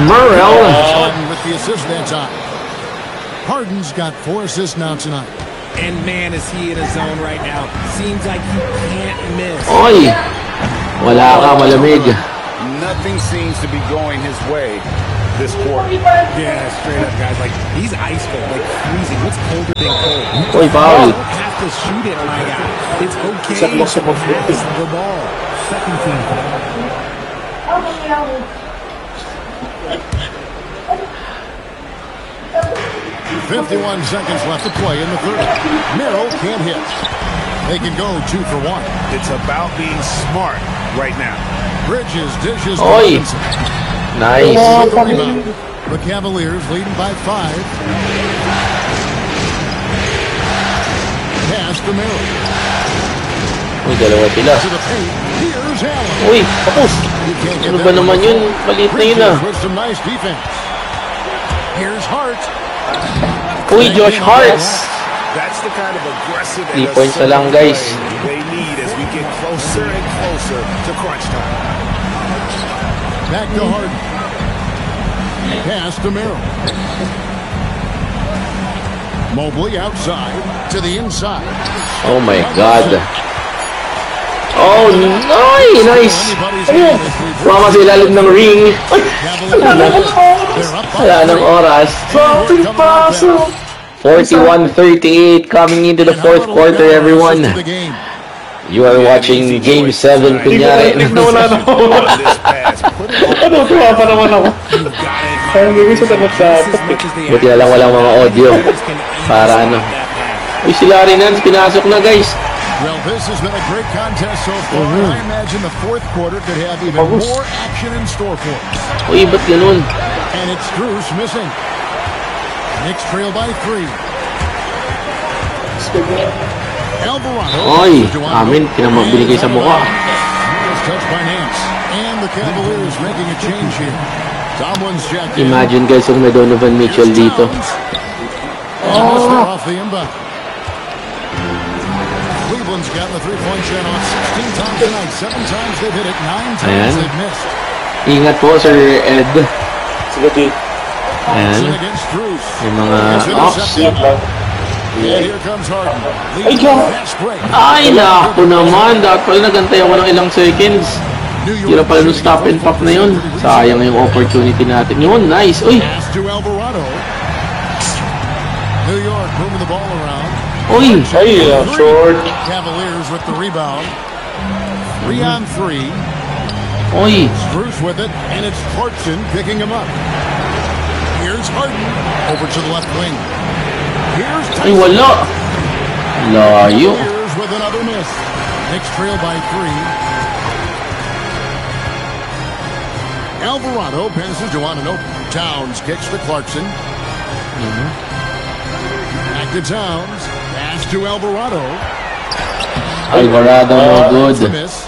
[SPEAKER 15] Merrill.
[SPEAKER 17] Harden with the assist that time. Harden's got 4 assists now tonight.
[SPEAKER 18] And man, is he in a zone right now. Seems like he can't miss.
[SPEAKER 15] Oy! Wala ka, malamig.
[SPEAKER 19] Nothing seems to be going his way this quarter.
[SPEAKER 18] Yeah, straight up, guys. Like, he's ice cold, like freezing. What's colder than cold?
[SPEAKER 15] Oy, foul.
[SPEAKER 18] You don't have to shoot it, my guy. It's okay to pass the ball. Second team foul.
[SPEAKER 17] 51 seconds left to play in the third. Merrill can't hit. They can go 2 for 1.
[SPEAKER 19] It's about being smart right now.
[SPEAKER 17] Bridges dishes.
[SPEAKER 15] Oy! Nice.
[SPEAKER 17] The Cavaliers leading by 5. Pass to Merrill.
[SPEAKER 15] Uy, dalawa sila.
[SPEAKER 17] To the paint. Here's Allen.
[SPEAKER 15] Uy, tapos. Ano ba naman yun? Maliit na yun ah.
[SPEAKER 17] With some nice defense. Here's Hart.
[SPEAKER 15] Uy, Josh Hart's.
[SPEAKER 19] That's the kind of aggressive
[SPEAKER 15] 3 points na lang, guys.
[SPEAKER 19] they need as we get closer and closer to crunch time.
[SPEAKER 17] Back to Harden. Pass to Merrill. Mobley outside to the inside.
[SPEAKER 15] Oh my God. Oh, nice. Mama sa ilalim ng ring. Wala nang oras. 41-38 coming into the fourth quarter, everyone. You are watching Game 7, kunyari.
[SPEAKER 16] Ano, tuwa pa naman ako. Parang gawin sa takot sa
[SPEAKER 15] Buti na lang walang mga audio. Para ano. Uy, si Larry Nance, pinasok na, guys.
[SPEAKER 17] Well, this has been a great contest so far. I imagine the fourth quarter could have even more action in store for us.
[SPEAKER 15] Uy, ba't ganun?
[SPEAKER 17] And it's Strus missing. Knicks trail by 3. Alvarado.
[SPEAKER 15] Oy, amin, binigay sa mukha.
[SPEAKER 17] Touched by Nance. And the Cavaliers making a change here. Someone's checked in.
[SPEAKER 15] Imagine, guys, kung may Donovan Mitchell dito.
[SPEAKER 17] Off the inbound. Cleveland's gotten the three-point shot on 16 times tonight. 7 times they've hit it. 9 times
[SPEAKER 15] Ayan.
[SPEAKER 17] they've missed.
[SPEAKER 15] Ingat po, Sir Ed. Ayan.
[SPEAKER 17] Against Strus.
[SPEAKER 15] Yung mga offs.
[SPEAKER 17] And here comes Harden.
[SPEAKER 15] Ay,
[SPEAKER 17] Fast break.
[SPEAKER 15] Ay, naku naman. Dapat pala nagantay ako ng ilang seconds. Hindi na pala nung stop and pop na yun. Sayang yung opportunity natin. Yun, nice. Uy.
[SPEAKER 17] Pass to Alvarado. New York moving the ball around.
[SPEAKER 15] Uy.
[SPEAKER 16] Ay, short.
[SPEAKER 17] Cavaliers with the rebound. 3 on 3.
[SPEAKER 15] Uy.
[SPEAKER 17] Strus with it, and it's Clarkson picking him up. Here's Harden over to the left wing. Here's
[SPEAKER 15] Ay, wala. Layo.
[SPEAKER 17] Here's with another miss. Knicks trail by 3. Alvarado passes to Ananobi. Towns kicks to Clarkson. Back to Towns. Pass to Alvarado.
[SPEAKER 15] Alvarado, no good.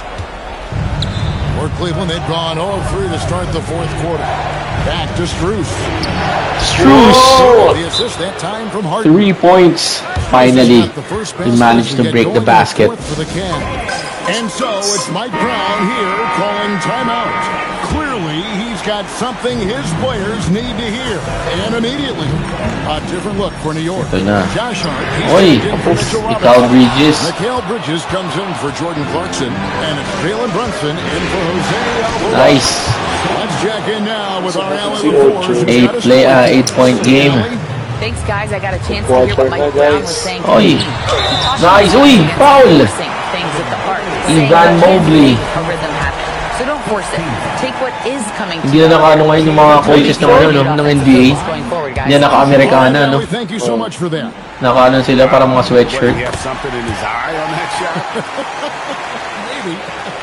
[SPEAKER 17] For Cleveland, they've gone 0-3 to start the fourth quarter. Back to Strus. The assist that time from Harden.
[SPEAKER 15] 3 points. Finally, he managed to break the basket.
[SPEAKER 17] For the and so it's Mike Brown here calling timeout. Clearly, he's got something his players need to hear. And immediately, a different look for New York. Josh Hart.
[SPEAKER 15] Oy, Mikal Bridges.
[SPEAKER 17] Mikal Bridges comes in for Jordan Clarkson. And it's Jalen Brunson in for Jose Alvarado.
[SPEAKER 15] Nice.
[SPEAKER 17] Let's check in now with our Allen reporters.
[SPEAKER 15] 8-point game.
[SPEAKER 20] Thanks, guys. I got a chance to hear what Mike Brown was saying.
[SPEAKER 15] Oy. Nice. Uy, foul.
[SPEAKER 20] Things at the heart.
[SPEAKER 15] Evan Mobley.
[SPEAKER 20] A rhythm happens. So don't force it. Take what is coming to
[SPEAKER 15] Hindi na nakaano ngayon yung mga coaches ng, ano, ng NBA. Hindi na naka-Amerikana, no?
[SPEAKER 17] Thank you so much for that.
[SPEAKER 15] Nakaano sila para mga sweatshirt.
[SPEAKER 19] He has something in his eye on that shot.
[SPEAKER 17] Maybe.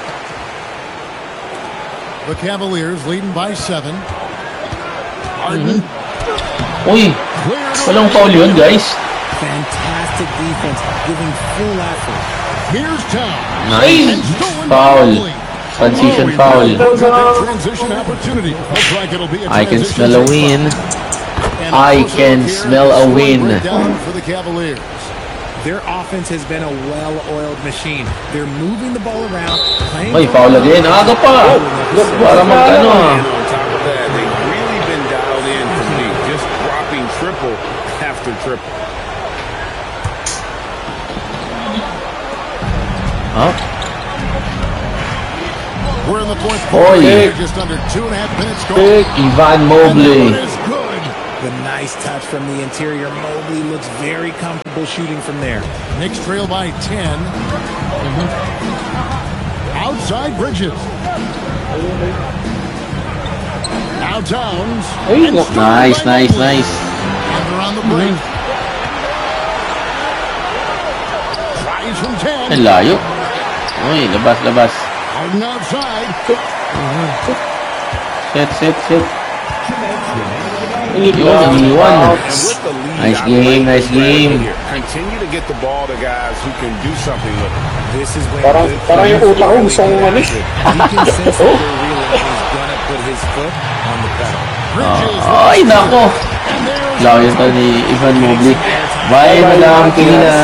[SPEAKER 17] The Cavaliers leading by 7. Harden.
[SPEAKER 15] Uy, walang foul yun, guys.
[SPEAKER 18] Fantastic defense, giving full effort.
[SPEAKER 17] Here's Town.
[SPEAKER 15] Nice. Foul. Transition foul.
[SPEAKER 17] Transition opportunity. Looks like it'll be
[SPEAKER 15] I can smell a win. I can smell a win.
[SPEAKER 17] For the Cavaliers.
[SPEAKER 18] Their offense has been a well-oiled machine. They're moving the ball around, playing.
[SPEAKER 15] Ay, foul again. Aga pa. Para magkano.
[SPEAKER 19] On top of that, they've really been dialed in for me. Just dropping triple after triple.
[SPEAKER 15] Oh.
[SPEAKER 17] We're in the fourth
[SPEAKER 15] Oy.
[SPEAKER 17] quarter. Just under 2.5 minutes gone.
[SPEAKER 15] Big Ivan Mobley.
[SPEAKER 17] And the one is good.
[SPEAKER 18] The nice touch from the interior. Mobley looks very comfortable shooting from there.
[SPEAKER 17] Knicks trail by 10. Outside Bridges. Now Towns.
[SPEAKER 15] Nice.
[SPEAKER 17] And they're on the break. Tries from 10.
[SPEAKER 15] Ang layo. Uy, labas.
[SPEAKER 17] Harden outside.
[SPEAKER 15] Set. Yun, iniwan. Nice game.
[SPEAKER 16] Continue to get the ball to guys who can do something with it.
[SPEAKER 18] This is when
[SPEAKER 16] Parang yung utak ko gusto kong umalis.
[SPEAKER 18] you can sense that they're realizing he's gonna put his foot on the pedal.
[SPEAKER 15] Ay, nako. Layo to ni Ivan Mobley. Bye, Madam Tina.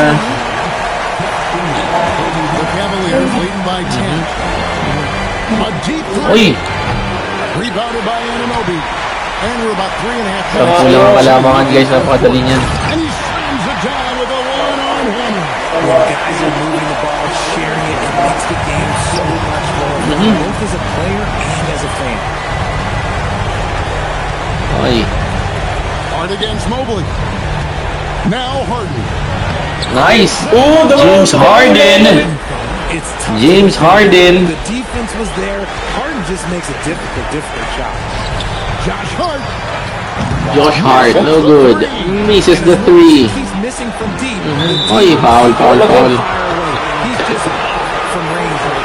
[SPEAKER 17] The Cavaliers leading by 10. A deep
[SPEAKER 15] Uy,
[SPEAKER 17] three. Rebounded by Anunoby. And we're about 3.5
[SPEAKER 15] sampu
[SPEAKER 17] minutes.
[SPEAKER 15] lang ang kalamangan guys. Napakadali niyan.
[SPEAKER 17] And he slams it down with a one-arm hammer.
[SPEAKER 18] Guys are moving the ball, sharing it. It makes the game so much more fun, both as a player and as a fan.
[SPEAKER 15] Ay,
[SPEAKER 17] Hard against Mobley. Now Harden.
[SPEAKER 15] nice. James Harden.
[SPEAKER 18] It's tough.
[SPEAKER 15] James Harden.
[SPEAKER 18] The defense was there. Harden just makes a difficult shot.
[SPEAKER 17] Josh Hart.
[SPEAKER 15] Josh Hart, no good. Misses the three.
[SPEAKER 18] He's missing from deep.
[SPEAKER 15] Oy, foul.
[SPEAKER 18] Fire away. He's just from range right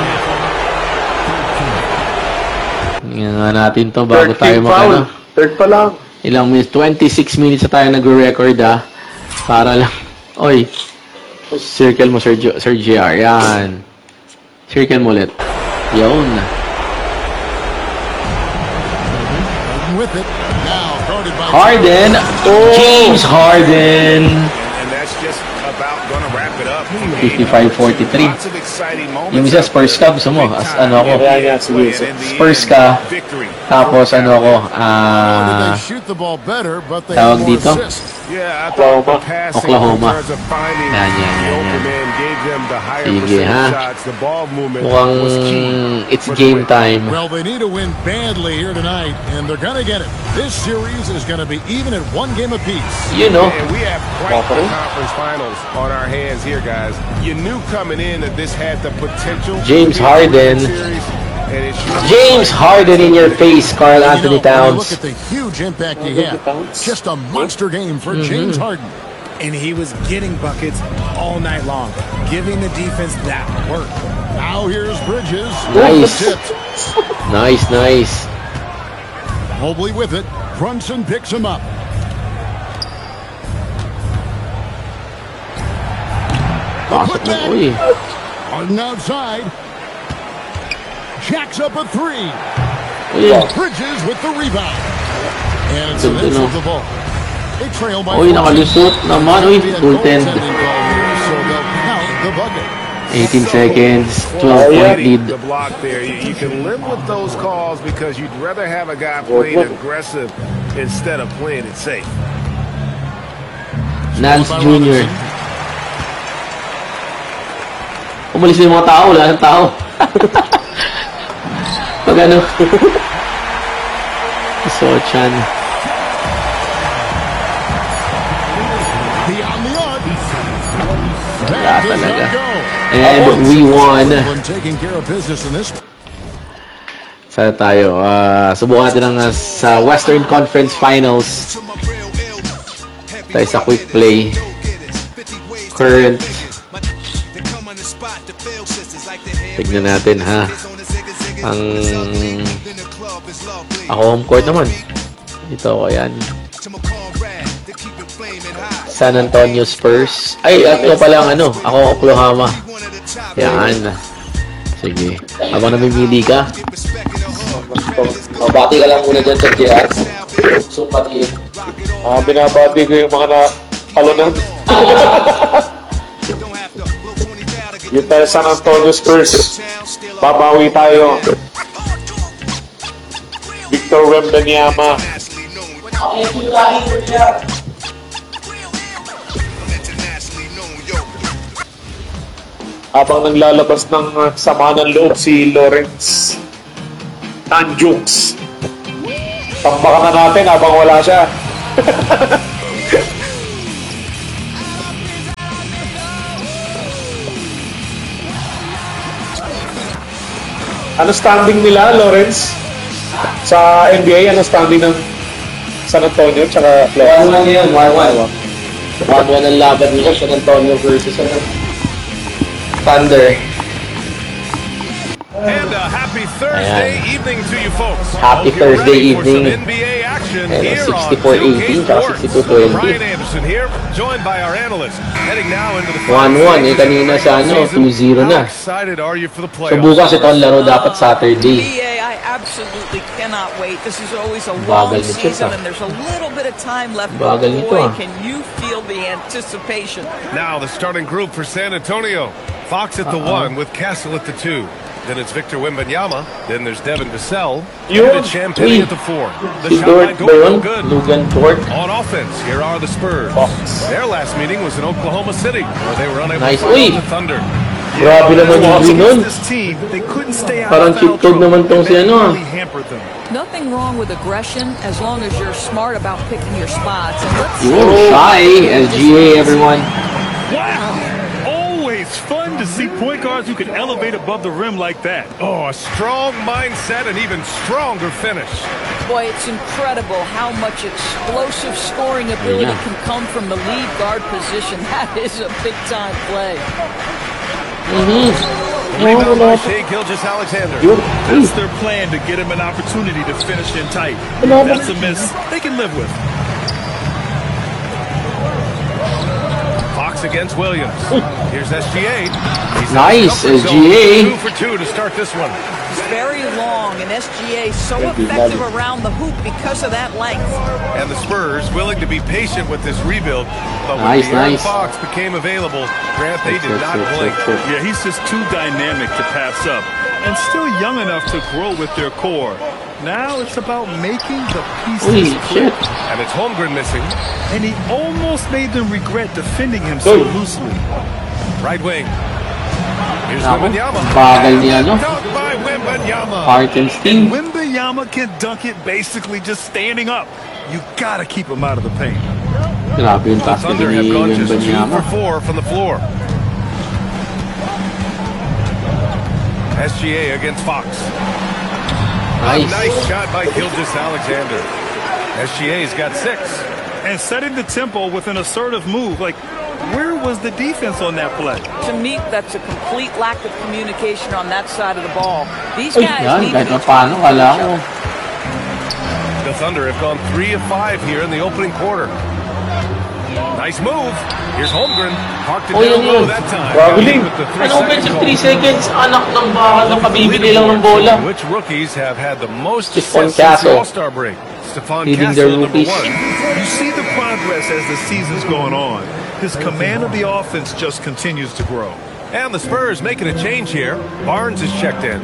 [SPEAKER 18] now.
[SPEAKER 15] Tingnan nga natin to bago tayo makano.
[SPEAKER 16] Third pa lang.
[SPEAKER 15] Ilang minutes? 26 minutes na tayo nagre-record Para lang. Oy. Circle mo, Sir JR. Yan. Circle mo ulit. Yun.
[SPEAKER 17] With it. Now guarded by
[SPEAKER 15] Harden. James Harden.
[SPEAKER 16] And that's just about gonna wrap it up.
[SPEAKER 15] 55-43.
[SPEAKER 16] Lots of exciting moments.
[SPEAKER 15] Yung isa Spurs ka, gusto mo? Ano ako? Spurs ka. Tapos ano ako?
[SPEAKER 17] They shoot the ball better, but they
[SPEAKER 15] Tawag
[SPEAKER 17] have more
[SPEAKER 15] dito?
[SPEAKER 17] assists.
[SPEAKER 16] Yeah, I thought the passing
[SPEAKER 15] Oklahoma.
[SPEAKER 16] in terms of finding
[SPEAKER 15] Yan.
[SPEAKER 16] the open man gave them the higher
[SPEAKER 15] Sige,
[SPEAKER 16] percentage
[SPEAKER 15] ha?
[SPEAKER 16] shots. The ball movement
[SPEAKER 15] Mukhang
[SPEAKER 16] was key.
[SPEAKER 15] it's game time.
[SPEAKER 17] Well, they need to win badly here tonight, and they're going to get it. This series is going to be even at one game apiece.
[SPEAKER 15] You know.
[SPEAKER 16] And we have quite the conference finals on our hands here, guys. You knew coming in that this had the potential.
[SPEAKER 15] James Harden. James Harden in your face, Karl Anthony Towns.
[SPEAKER 17] Look at the huge impact he had. Just a monster game for James Harden.
[SPEAKER 18] And he was getting buckets all night long, giving the defense that work.
[SPEAKER 17] Now here's Bridges.
[SPEAKER 15] Nice.
[SPEAKER 17] Tipped.
[SPEAKER 15] Nice.
[SPEAKER 17] Mobley with it. Brunson picks him up.
[SPEAKER 15] Pasok mo. Uy.
[SPEAKER 17] Harden outside. Jacks up a three.
[SPEAKER 15] Uy.
[SPEAKER 17] Bridges with the rebound. And it's an inch of the ball. They trail by
[SPEAKER 15] Uy, nakalusot naman. Uy, goaltend.
[SPEAKER 17] So they'll count the bucket.
[SPEAKER 15] 18 seconds. 12-point lead.
[SPEAKER 16] The block there. You can live with those calls because you'd rather have a guy playing aggressive instead of playing it safe.
[SPEAKER 15] Nance Jr. Umalis na yung mga tao. Wala ng tao. Pag ano. Sochan. Wala talaga. And we won. Sana tayo. Subukan natin ang sa Western Conference Finals. Tayo sa quick play. Current. Tignan natin ha. Ang ako home court naman. Dito ako yan. San Antonio Spurs. Ay, ako pala ang ano. Ako Oklahoma. Yan. Sige. Habang namimili ka. Bati ka lang muna dyan sa JR. So, pati.
[SPEAKER 16] Binabati ko yung mga na-alunan. Yung tayo San Antonio Spurs. Babawi tayo. Victor Wembanyama.
[SPEAKER 2] Habang naglalabas ng sama ng loob si Lawrence Tanjux. Tambakan na natin habang wala siya. Ano standing nila, Lawrence? Sa NBA, ano standing ng San Antonio tsaka Florida?
[SPEAKER 15] 1-1 yun, 1-1. 1-1 ang laban nila, San Antonio versus Thunder.
[SPEAKER 16] And a happy Thursday evening to you folks.
[SPEAKER 15] Happy Thursday evening.
[SPEAKER 16] NBA action
[SPEAKER 15] And
[SPEAKER 16] here
[SPEAKER 15] 64-18 tsaka 62-20.
[SPEAKER 16] Brian Anderson here, joined by our analyst. Heading now into the
[SPEAKER 15] 1-1 eh, kanina sa 2-0 na.
[SPEAKER 16] excited are you for the
[SPEAKER 15] So
[SPEAKER 16] playoffs?
[SPEAKER 15] bukas ito ang laro dapat Saturday.
[SPEAKER 22] I absolutely cannot wait. This is always a long
[SPEAKER 15] Bagal nito,
[SPEAKER 22] season and there's a little bit of time left.
[SPEAKER 15] Bagal
[SPEAKER 22] But
[SPEAKER 15] nito,
[SPEAKER 22] boy,
[SPEAKER 15] ah.
[SPEAKER 22] can you feel the anticipation.
[SPEAKER 16] Now the starting group for San Antonio. Fox at the 1 with Castle at the 2. Then it's Victor Wembanyama. Then there's Devin Vassell. And it's Champagne at the 4. The
[SPEAKER 15] Si
[SPEAKER 16] shot
[SPEAKER 15] Dort
[SPEAKER 16] might
[SPEAKER 15] ba
[SPEAKER 16] go
[SPEAKER 15] yun?
[SPEAKER 16] good.
[SPEAKER 15] Lugan Dort.
[SPEAKER 16] On offense, here are the Spurs. Their last meeting was in Oklahoma City, where they were unable
[SPEAKER 15] Nice.
[SPEAKER 16] to
[SPEAKER 15] Uy!
[SPEAKER 16] stop the Thunder.
[SPEAKER 15] Grabe naman yung green nun.
[SPEAKER 16] This team, they couldn't stay out
[SPEAKER 15] Parang
[SPEAKER 16] of
[SPEAKER 15] cheat code
[SPEAKER 16] foul
[SPEAKER 15] naman tong si ano ah.
[SPEAKER 16] really hampered them.
[SPEAKER 22] Nothing wrong with aggression as long as you're smart about picking your spots. And let's
[SPEAKER 15] Yun, shy. SGA, everyone.
[SPEAKER 23] Wow! Always fun to see point guards who can elevate above the rim like that.
[SPEAKER 16] Oh, a strong mindset and even stronger finish.
[SPEAKER 22] Boy, it's incredible how much explosive scoring ability
[SPEAKER 15] Yeah.
[SPEAKER 22] can come from the lead guard position. That is a big-time play.
[SPEAKER 16] Rebound by Shai Gilgeous-Alexander.
[SPEAKER 23] That's their plan, to get him an opportunity to finish in tight. That's a miss they can live with.
[SPEAKER 16] Fox against Williams. Here's SGA. He's
[SPEAKER 15] Nice,
[SPEAKER 16] in the comfort zone.
[SPEAKER 15] SGA.
[SPEAKER 16] 2 for 2 to start this one.
[SPEAKER 22] It's very long, and SGA so effective around the hoop because of that length.
[SPEAKER 16] And the Spurs willing to be patient with this rebuild. But when
[SPEAKER 15] Nice,
[SPEAKER 16] De'Aaron
[SPEAKER 15] nice.
[SPEAKER 16] Fox became available, Grant, they did not blink.
[SPEAKER 23] Yeah, he's just too dynamic to pass up and still young enough to grow with their core. Now it's about making the pieces click.
[SPEAKER 16] And it's Holmgren missing.
[SPEAKER 23] And he almost made them regret defending him so loosely.
[SPEAKER 16] Right wing. Here's
[SPEAKER 15] Ako,
[SPEAKER 16] Wembanyama.
[SPEAKER 15] bagal ni ano.
[SPEAKER 16] Dunk by Wembanyama.
[SPEAKER 15] Hartenstein.
[SPEAKER 23] Wembanyama can dunk it basically just standing up. You gotta keep him out of the paint.
[SPEAKER 15] Grabe yung
[SPEAKER 16] The
[SPEAKER 15] basket
[SPEAKER 16] Thunder
[SPEAKER 15] ni
[SPEAKER 16] have gone just 2
[SPEAKER 15] Wembanyama.
[SPEAKER 16] for 4 from the floor. SGA against Fox.
[SPEAKER 15] Nice.
[SPEAKER 16] A nice shot by Gilgeous-Alexander. SGA's got 6.
[SPEAKER 23] And setting the tempo with an assertive move. Like, where was the defense on that play?
[SPEAKER 22] To me, that's a complete lack of communication on that side of the ball. These
[SPEAKER 15] Uy,
[SPEAKER 22] guys
[SPEAKER 15] yan.
[SPEAKER 22] need
[SPEAKER 15] Kahit
[SPEAKER 22] to
[SPEAKER 15] pa paano, kala ko.
[SPEAKER 16] The Thunder have gone 3 of 5 here in the opening quarter. Nice move. Here's Holmgren. Parked it
[SPEAKER 15] Oh,
[SPEAKER 16] down
[SPEAKER 15] yun
[SPEAKER 16] low
[SPEAKER 15] yun.
[SPEAKER 16] that time.
[SPEAKER 15] Traveling.
[SPEAKER 16] With the 3
[SPEAKER 15] Ano offensive
[SPEAKER 16] second
[SPEAKER 15] 3
[SPEAKER 16] call.
[SPEAKER 15] seconds? Anak ng bakal na kabibili lang ng bola.
[SPEAKER 16] Which rookies have had the most
[SPEAKER 15] Stephon
[SPEAKER 16] success since the
[SPEAKER 15] Castle.
[SPEAKER 16] All-Star break? Stephon
[SPEAKER 15] Leading their
[SPEAKER 16] Castle, number
[SPEAKER 15] rookies.
[SPEAKER 16] 1.
[SPEAKER 23] You see the progress as the season's going on. His command of the offense just continues to grow.
[SPEAKER 16] And the Spurs making a change here. Barnes is checked in.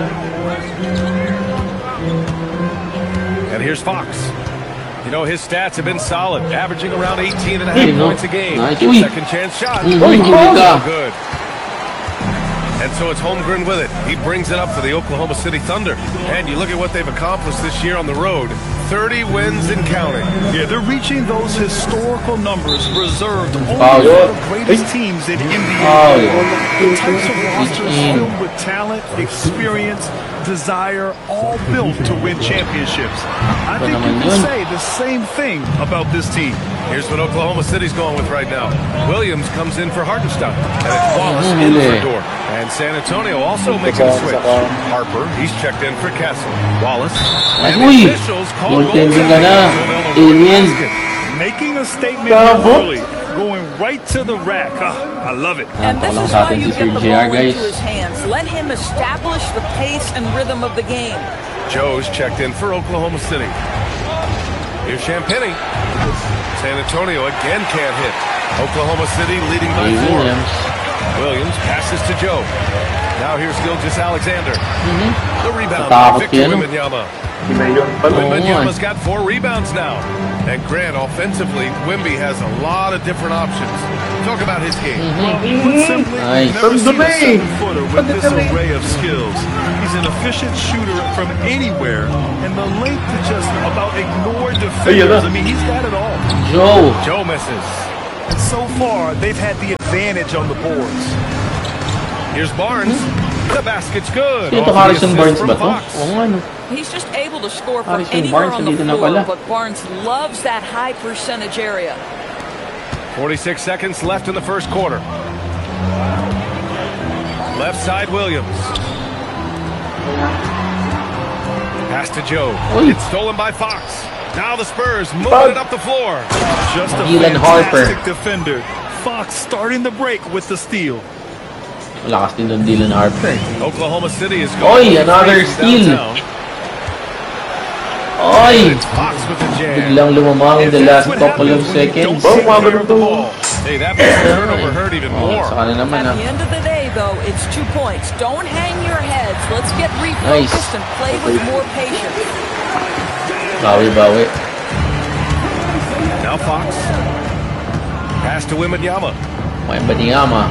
[SPEAKER 16] And here's Fox. You know, his stats have been solid, averaging around 18 and a half points a game.
[SPEAKER 15] Nice. Uy.
[SPEAKER 16] Second chance shot.
[SPEAKER 15] Uy,
[SPEAKER 16] Oh, good. And so it's Holmgren with it. He brings it up for the Oklahoma City Thunder. And you look at what they've accomplished this year on the road. 30 wins and counting.
[SPEAKER 23] Yeah, they're reaching those historical numbers reserved only
[SPEAKER 15] Foul.
[SPEAKER 23] for the greatest teams in NBA.
[SPEAKER 15] Foul.
[SPEAKER 23] The types of rosters filled with talent, experience, desire, all built to win championships. I think you can say the same thing about this team.
[SPEAKER 16] Here's what Oklahoma City's going with right now. Williams comes in for Hartenstein. And it's Wallace in for Dort. And San Antonio also making a switch. Harper, he's checked in for Castle. Wallace. And
[SPEAKER 15] Uy!
[SPEAKER 16] the officials call
[SPEAKER 15] Goaltending ka na. Alien.
[SPEAKER 23] Making a statement
[SPEAKER 15] Bravo.
[SPEAKER 23] early, going right to the rack. I love it.
[SPEAKER 22] And this
[SPEAKER 15] Walang
[SPEAKER 22] is
[SPEAKER 15] sa
[SPEAKER 22] why
[SPEAKER 15] atin
[SPEAKER 22] you
[SPEAKER 15] si
[SPEAKER 22] get
[SPEAKER 15] Sir
[SPEAKER 22] the
[SPEAKER 15] JR,
[SPEAKER 22] ball
[SPEAKER 15] guys.
[SPEAKER 22] into his hands. Let him establish the pace and rhythm of the game.
[SPEAKER 16] Joe's checked in for Oklahoma City. Here's Champagny. San Antonio again can't hit. Oklahoma City leading by 4. Williams passes to Joe. Now here's Gilgeous-Alexander. The rebound by
[SPEAKER 15] Natakot
[SPEAKER 16] Victor
[SPEAKER 15] yan.
[SPEAKER 16] Wembanyama. Wembanyama's got 4 rebounds now. And Grant, offensively, Wemby has a lot of different options. Talk about his game.
[SPEAKER 23] Put simply,
[SPEAKER 15] Nice.
[SPEAKER 23] never seen a seven-footer with this array of skills. He's an efficient shooter from anywhere, and the length to just about ignore defenders. I mean, he's got it all.
[SPEAKER 16] Joe misses.
[SPEAKER 23] And so far, they've had the advantage on the boards.
[SPEAKER 16] Here's Barnes. The basket's good.
[SPEAKER 15] Sino to, Harrison Barnes ba to? Oo nga, no.
[SPEAKER 22] He's just able to score from
[SPEAKER 15] Harrison
[SPEAKER 22] anywhere
[SPEAKER 15] Barnes,
[SPEAKER 22] on the
[SPEAKER 15] nandito na
[SPEAKER 22] floor,
[SPEAKER 15] pala.
[SPEAKER 22] but Barnes loves that high percentage area.
[SPEAKER 16] 46 seconds left in the first quarter. Left side, Williams. Pass to Joe. It's stolen by Fox. Now the Spurs moving it up the floor.
[SPEAKER 23] Just a
[SPEAKER 15] Dylan
[SPEAKER 23] fantastic
[SPEAKER 15] Harper.
[SPEAKER 23] defender. Fox starting the break with the steal.
[SPEAKER 15] Malakas din doon Dylan Harper.
[SPEAKER 16] Oklahoma City is going.
[SPEAKER 15] Oy, another steal. Oy!
[SPEAKER 16] Fox with the jam.
[SPEAKER 15] Biglang lumamang in the last couple of seconds.
[SPEAKER 16] Hey, that makes the turnover hurt even more.
[SPEAKER 15] Sa kanan naman,
[SPEAKER 22] At the end of the day, though, it's 2 points. Don't hang your heads. Let's get refocused and play with more patience.
[SPEAKER 15] Bawi-bawi.
[SPEAKER 16] Now Fox. Pass to Wembanyama.
[SPEAKER 15] Wembanyama.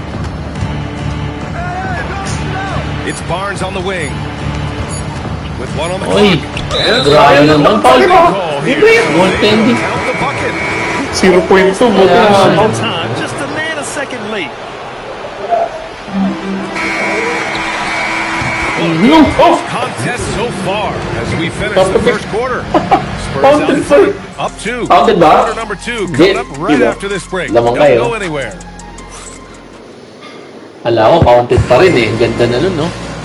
[SPEAKER 16] It's Barnes on the wing. With one on the
[SPEAKER 15] Oy!
[SPEAKER 16] clock.
[SPEAKER 15] Grabe naman. Foul mo!
[SPEAKER 16] Goaltending. Count the bucket.
[SPEAKER 2] 0.2.
[SPEAKER 23] Time, just a nanosecond late.
[SPEAKER 16] Contest so far as we finish the first quarter. Spurs out in front, up 2.
[SPEAKER 15] Fountain ba?
[SPEAKER 16] Quarter number 2 coming up right after this break.
[SPEAKER 15] Lamang
[SPEAKER 16] Don't
[SPEAKER 15] kayo.
[SPEAKER 16] go anywhere.
[SPEAKER 15] Ala ko, counted pa rin eh. Ganda na nun, no?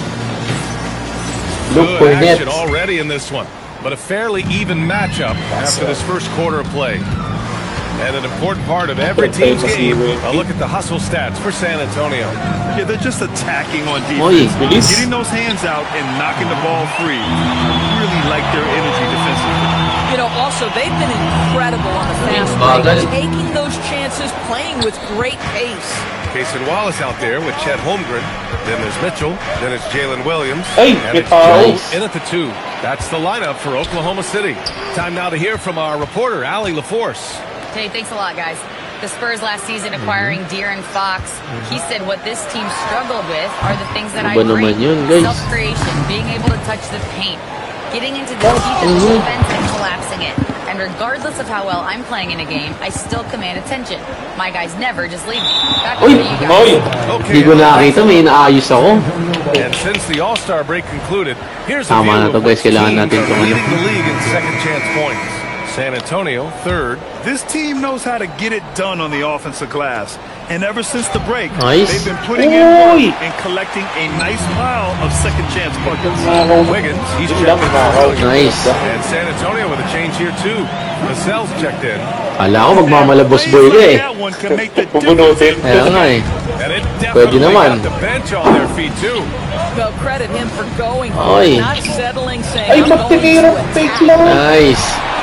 [SPEAKER 15] Look for
[SPEAKER 16] Good
[SPEAKER 15] net.
[SPEAKER 16] action already in this one, but a fairly even matchup after this first quarter of play. And an important part of every team's game, a look at the hustle stats for San Antonio.
[SPEAKER 23] Yeah, they're just attacking on defense.
[SPEAKER 15] Oy,
[SPEAKER 23] Getting those hands out and knocking the ball free. Really like their energy defensively.
[SPEAKER 22] You know, also, they've been incredible on the fast break, taking those chances, playing with great pace.
[SPEAKER 16] Casey Wallace out there with Chet Holmgren. Then there's Mitchell. Then it's Jalen Williams.
[SPEAKER 2] Hey,
[SPEAKER 16] and it's Joe in at the 2. That's the lineup for Oklahoma City. Time now to hear from our reporter, Allie LaForce.
[SPEAKER 20] Hey, thanks a lot, guys. The Spurs last season acquiring De'Aaron Fox. He said what this team struggled with are the things that I agree. Self-creation, being able to touch the paint, getting into the teeth of the defense and collapsing it. And regardless of how well I'm playing in a game, I still command attention. My guys never just leave me. Back to you guys.
[SPEAKER 15] Hindi ko nakita, may inaayos ako.
[SPEAKER 16] And since the All-Star break concluded, here's a
[SPEAKER 15] Tama na
[SPEAKER 16] view
[SPEAKER 15] to,
[SPEAKER 16] of
[SPEAKER 15] guys.
[SPEAKER 16] which
[SPEAKER 15] Kailangan
[SPEAKER 16] teams
[SPEAKER 15] natin
[SPEAKER 16] are
[SPEAKER 15] itong
[SPEAKER 16] leading the league in second chance points. San Antonio, 3rd.
[SPEAKER 23] This team knows how to get it done on the offensive glass. And ever since the break,
[SPEAKER 15] Nice.
[SPEAKER 23] they've been putting in work and collecting a nice pile of second chance buckets.
[SPEAKER 16] Wiggins, he's checked in.
[SPEAKER 15] Nice.
[SPEAKER 16] And San Antonio with a change here too. Vassell's checked in.
[SPEAKER 15] Ala ko, magmamalabos boy ka eh.
[SPEAKER 23] That one can make the
[SPEAKER 2] Pupunutin.
[SPEAKER 15] Kaya nga eh.
[SPEAKER 16] And it
[SPEAKER 15] Pwede
[SPEAKER 16] definitely
[SPEAKER 15] naman.
[SPEAKER 16] got the bench on their feet too.
[SPEAKER 22] Well, credit him for going for
[SPEAKER 15] Oy.
[SPEAKER 22] it, not settling, saying, I'm going to attack.
[SPEAKER 15] Nice.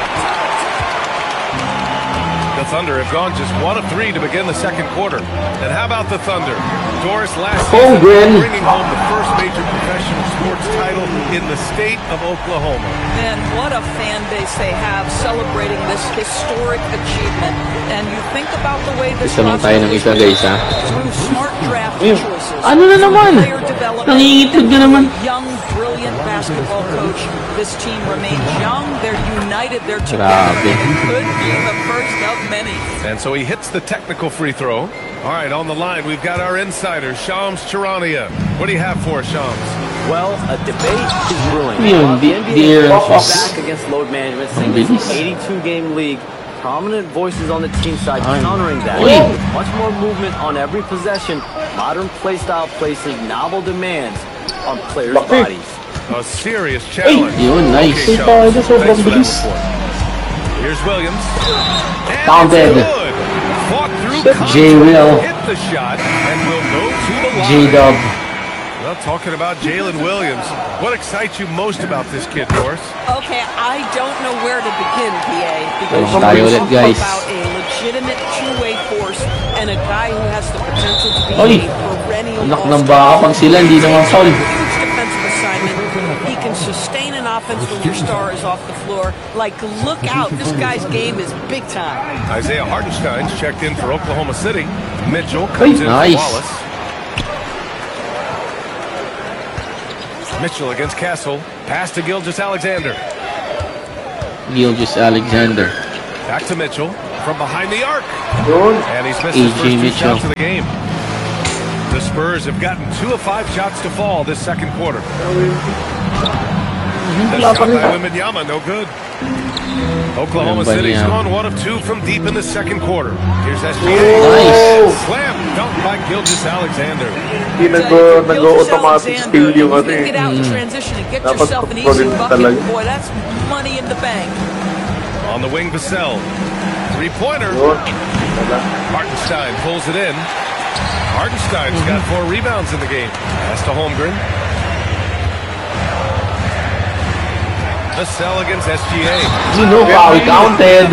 [SPEAKER 16] The Thunder have gone just 1 of 3 to begin the second quarter. And how about the Thunder? Doris last season bringing home the first major professional sports title in the state of Oklahoma.
[SPEAKER 22] And what a fan base they have celebrating this historic achievement. And you think about the way this
[SPEAKER 15] Isa lang tayo ng isa, guys, ha?
[SPEAKER 22] through smart draft choices.
[SPEAKER 15] Ano na naman?
[SPEAKER 22] Player development,
[SPEAKER 15] Nangingitid ka naman.
[SPEAKER 22] young, brilliant basketball coach. This team remains young. They're united. They're together.
[SPEAKER 15] Grabe.
[SPEAKER 22] It could be the first of many.
[SPEAKER 16] And so he hits the technical free throw. All right, on the line, we've got our insider, Shams Charania. What do you have for us, Shams?
[SPEAKER 21] Well, a debate is brewing.
[SPEAKER 15] Yun,
[SPEAKER 21] The NBA
[SPEAKER 15] De'Aaron
[SPEAKER 21] is
[SPEAKER 15] Fox.
[SPEAKER 21] back against load management, saying it's an 82-game league. Prominent voices on the team side countering that.
[SPEAKER 15] Uy.
[SPEAKER 21] Much more movement on every possession. Modern play style places novel demands on players' bodies.
[SPEAKER 16] A serious challenge.
[SPEAKER 15] Yun, nice.
[SPEAKER 16] Okay, Shams, thanks for that report. Here's Williams. And
[SPEAKER 15] Counted.
[SPEAKER 16] it's good. Fought through
[SPEAKER 15] J. Will.
[SPEAKER 16] hit the shot, and will go to the line.
[SPEAKER 15] J-Dub.
[SPEAKER 16] Well, talking about Jalen Williams, what excites you most about this kid, Doris?
[SPEAKER 22] Okay, I don't know where to begin, PA, because
[SPEAKER 15] Tayo
[SPEAKER 22] you're
[SPEAKER 15] ulit,
[SPEAKER 22] talking
[SPEAKER 15] guys.
[SPEAKER 22] about a legitimate two-way force and a guy who has the potential to be
[SPEAKER 15] Oy.
[SPEAKER 22] a perennial
[SPEAKER 15] Anak ng
[SPEAKER 22] all-star.
[SPEAKER 15] baka pag sila, hindi naman foul.
[SPEAKER 22] Huge defensive assignment. He can can sustain an offense when your star is off the floor. Like, look out. This guy's game is big time.
[SPEAKER 16] Isaiah Hartenstein's checked in for Oklahoma City. Mitchell comes in
[SPEAKER 15] Nice.
[SPEAKER 16] for Wallace. Mitchell against Castle. Pass to Gilgeous-Alexander.
[SPEAKER 15] Gilgeous-Alexander.
[SPEAKER 16] Back to Mitchell from behind the arc.
[SPEAKER 11] Yun.
[SPEAKER 16] And he's missed his
[SPEAKER 15] AJ
[SPEAKER 16] first two
[SPEAKER 15] Mitchell.
[SPEAKER 16] shots of the game. The Spurs have gotten 2 of 5 shots to fall this second quarter. The shot by Wembanyama, no good. Oklahoma City's gone 1 of 2 from deep in the second quarter. Here's SGA.
[SPEAKER 15] Nice.
[SPEAKER 16] Slam dunked by Gilgeous-Alexander.
[SPEAKER 11] Hindi nag-automatic steal yung ano eh.
[SPEAKER 22] Get out in transition and get
[SPEAKER 11] Dapat
[SPEAKER 22] yourself an easy
[SPEAKER 11] pag-program
[SPEAKER 22] bucket.
[SPEAKER 11] talaga.
[SPEAKER 22] Boy, that's money in the bank.
[SPEAKER 16] On the wing, Vassell. Three-pointer. Hartenstein pulls it in. Hartenstein's got 4 rebounds in the game. Pass to Holmgren. Vassell against SGA.
[SPEAKER 15] Foul counted.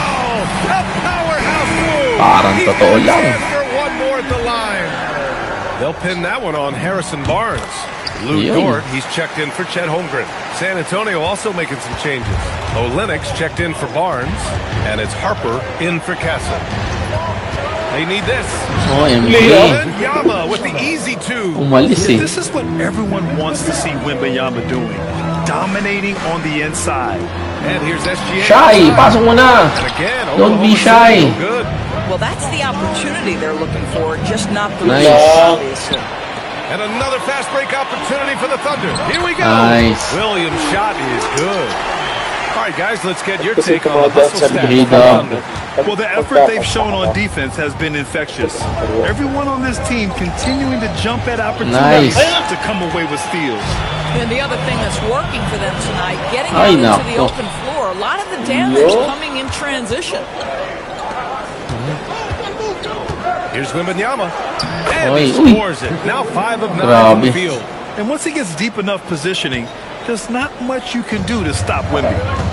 [SPEAKER 15] Parang totoo lang.
[SPEAKER 16] For one more at the line. They'll pin that one on Harrison Barnes. Lou
[SPEAKER 15] Yun.
[SPEAKER 16] Dort, he's checked in for Chet Holmgren. San Antonio also making some changes. Olenix checked in for Barnes, and it's Harper in for Castle. They need this.
[SPEAKER 15] OMG.
[SPEAKER 16] Wembanyama with the easy 2.
[SPEAKER 15] Umalis eh.
[SPEAKER 23] This is what everyone wants to see Wembanyama doing. Dominating on the inside.
[SPEAKER 16] And here's SGA.
[SPEAKER 15] Shy, pasok mo na.
[SPEAKER 16] And again,
[SPEAKER 15] Don't be
[SPEAKER 16] Oklahoma
[SPEAKER 15] shy.
[SPEAKER 16] City no good.
[SPEAKER 22] Well, that's the opportunity they're looking for, just not the
[SPEAKER 15] Nice.
[SPEAKER 22] result, obviously.
[SPEAKER 16] And another fast break opportunity for the Thunder. Here we go.
[SPEAKER 15] Nice.
[SPEAKER 16] Williams' shot is good. All right, guys, let's get your take on the hustle stats.
[SPEAKER 15] Hey, dog.
[SPEAKER 23] Well, the effort they've shown on defense has been infectious. Everyone on this team continuing to jump at opportunities
[SPEAKER 15] Nice.
[SPEAKER 23] to come away with steals.
[SPEAKER 22] And the other thing that's working for them tonight, getting
[SPEAKER 15] Ay,
[SPEAKER 22] out into the
[SPEAKER 15] nako.
[SPEAKER 22] open floor. A lot of the damage coming in transition.
[SPEAKER 16] Here's Wembanyama. And
[SPEAKER 15] Oy,
[SPEAKER 16] he
[SPEAKER 15] uy.
[SPEAKER 16] scores it. Now 5 of 9 from the
[SPEAKER 15] Grabe.
[SPEAKER 16] field.
[SPEAKER 23] And once he gets deep enough positioning, there's not much you can do to stop Wemby.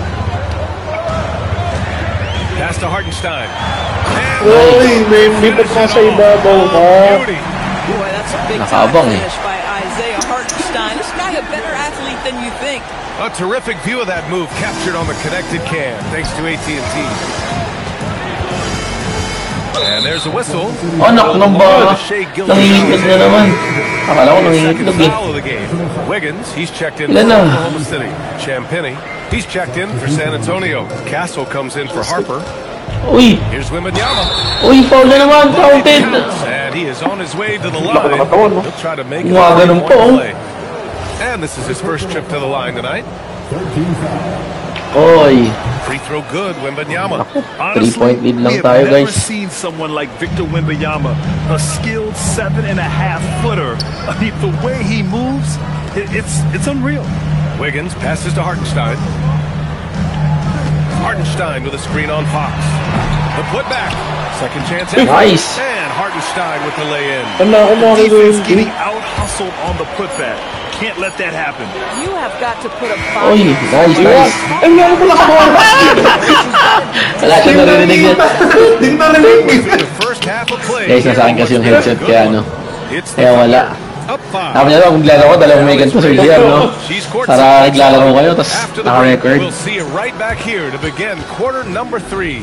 [SPEAKER 16] Pass to Hartenstein.
[SPEAKER 11] Uy, may bibot na sa ibabaw ka.
[SPEAKER 16] Beauty.
[SPEAKER 22] Boy, that's a big time
[SPEAKER 15] Nakabang eh.
[SPEAKER 22] finish by Isaiah Hartenstein. This guy a better athlete than you think.
[SPEAKER 16] A terrific view of that move captured on the connected cam, thanks to AT&T. And there's a whistle.
[SPEAKER 15] Anak ng ba? Nangingitlog na naman. Akala ko
[SPEAKER 16] Second
[SPEAKER 15] nangingitlog eh.
[SPEAKER 16] foul of the game. Wiggins, he's checked in
[SPEAKER 15] Ilan
[SPEAKER 16] for
[SPEAKER 15] na?
[SPEAKER 16] Oklahoma City. Champagny, he's checked in for San Antonio. Castle comes in for Harper.
[SPEAKER 15] Uy!
[SPEAKER 16] Here's Wembanyama.
[SPEAKER 15] Uy, foul na naman. Counted.
[SPEAKER 16] And he is on his way to the line. He'll try to make it a
[SPEAKER 15] Gumagano'n po.
[SPEAKER 16] three-point play. And this is his first trip to the line tonight.
[SPEAKER 15] Oy.
[SPEAKER 16] Free throw good, Wembanyama.
[SPEAKER 15] 3-point lead lang
[SPEAKER 23] we
[SPEAKER 15] tayo,
[SPEAKER 23] have never
[SPEAKER 15] guys.
[SPEAKER 23] seen someone like Victor Wembanyama, a skilled 7.5-footer. I mean, the way he moves, it's unreal.
[SPEAKER 16] Wiggins passes to Hartenstein. Hartenstein with a screen on Fox. The putback. Second chance.
[SPEAKER 15] Nice.
[SPEAKER 16] And Hartenstein with the lay-in.
[SPEAKER 23] Defense getting out-hustled on the putback. Can't let that happen.
[SPEAKER 22] You have got to put a
[SPEAKER 15] Uy, nice, nice.
[SPEAKER 11] Ay, ano pala ka?
[SPEAKER 15] Wala siyang narinig yan.
[SPEAKER 11] Hindi na narinig.
[SPEAKER 16] The first half of play.
[SPEAKER 15] Guys, nasa akin kasi yung headset kaya ano.
[SPEAKER 16] It's the
[SPEAKER 15] Kaya wala.
[SPEAKER 16] up 5.
[SPEAKER 15] Sabi niya kung maglalaro ko, dalawang may ganito Sir JR, no?
[SPEAKER 16] She's court
[SPEAKER 15] Para naglalaro kayo, tapos
[SPEAKER 16] After the break,
[SPEAKER 15] naka-record.
[SPEAKER 16] we'll see you right back here to begin quarter number 3.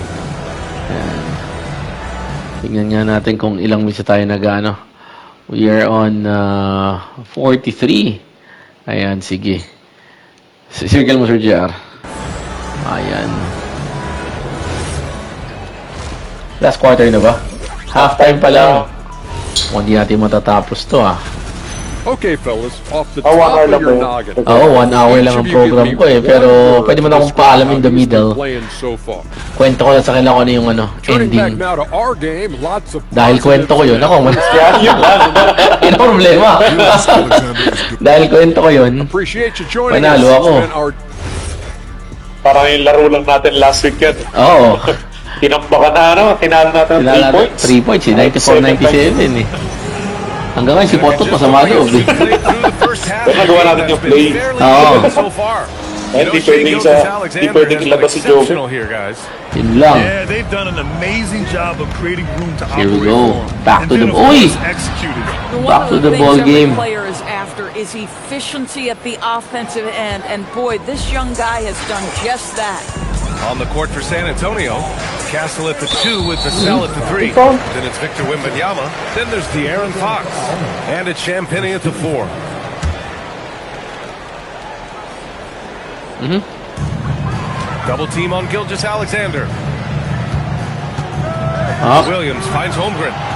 [SPEAKER 15] Tingnan nga natin kung ilang minutes tayo nag-ano. We are on 43. Ayan, sige. Circle mo, Sir JR. Ayan. Last quarter na ba? Half-time pa lang. Hindi natin matatapos to, ah.
[SPEAKER 1] Okay, fellas, off the
[SPEAKER 11] 1
[SPEAKER 1] top
[SPEAKER 11] hour
[SPEAKER 1] of
[SPEAKER 11] lang
[SPEAKER 1] your
[SPEAKER 11] ba?
[SPEAKER 1] noggin.
[SPEAKER 15] Oo, 1 hour lang ang program ko eh. Pero pwede mo na akong paalam in the middle.
[SPEAKER 1] Playing so far.
[SPEAKER 15] Kwento ko lang sa kanila kung ano yung ano,
[SPEAKER 1] Turning back
[SPEAKER 15] ending.
[SPEAKER 1] now to our game, lots of
[SPEAKER 15] Dahil kwento ko yun. Ako, yun ang problema. Dahil kwento ko yun,
[SPEAKER 1] appreciate you joining
[SPEAKER 15] panalo
[SPEAKER 1] us.
[SPEAKER 15] ako.
[SPEAKER 1] It's been our
[SPEAKER 2] Parang yung laro lang natin last weekend.
[SPEAKER 15] Oo.
[SPEAKER 2] Tinambakan na ano, tinalo natin 3 points.
[SPEAKER 15] 3 points eh, 94-97 eh. Hanggang ngayon si Potot masama loob eh.
[SPEAKER 2] Kaya nagawa natin yung play.
[SPEAKER 15] Oo.
[SPEAKER 2] Hindi pwedeng ilabas si Joker.
[SPEAKER 15] Yun lang.
[SPEAKER 23] Yeah, they've done an amazing job of creating room to
[SPEAKER 15] Here we
[SPEAKER 23] operate
[SPEAKER 15] go.
[SPEAKER 23] for him.
[SPEAKER 15] Back
[SPEAKER 23] And
[SPEAKER 15] to the
[SPEAKER 23] then, of course,
[SPEAKER 15] Uy!
[SPEAKER 23] executed.
[SPEAKER 15] Back to the ball game.
[SPEAKER 22] Player is after after is efficiency at the offensive end. And boy, this young guy has done just that.
[SPEAKER 16] On the court for San Antonio, Castle at the 2 with Vassell at the 3. Then it's Victor Wembanyama. Then there's De'Aaron Fox. And it's Champagnie at the 4. Double team on Gilgeous Alexander. Williams finds Holmgren.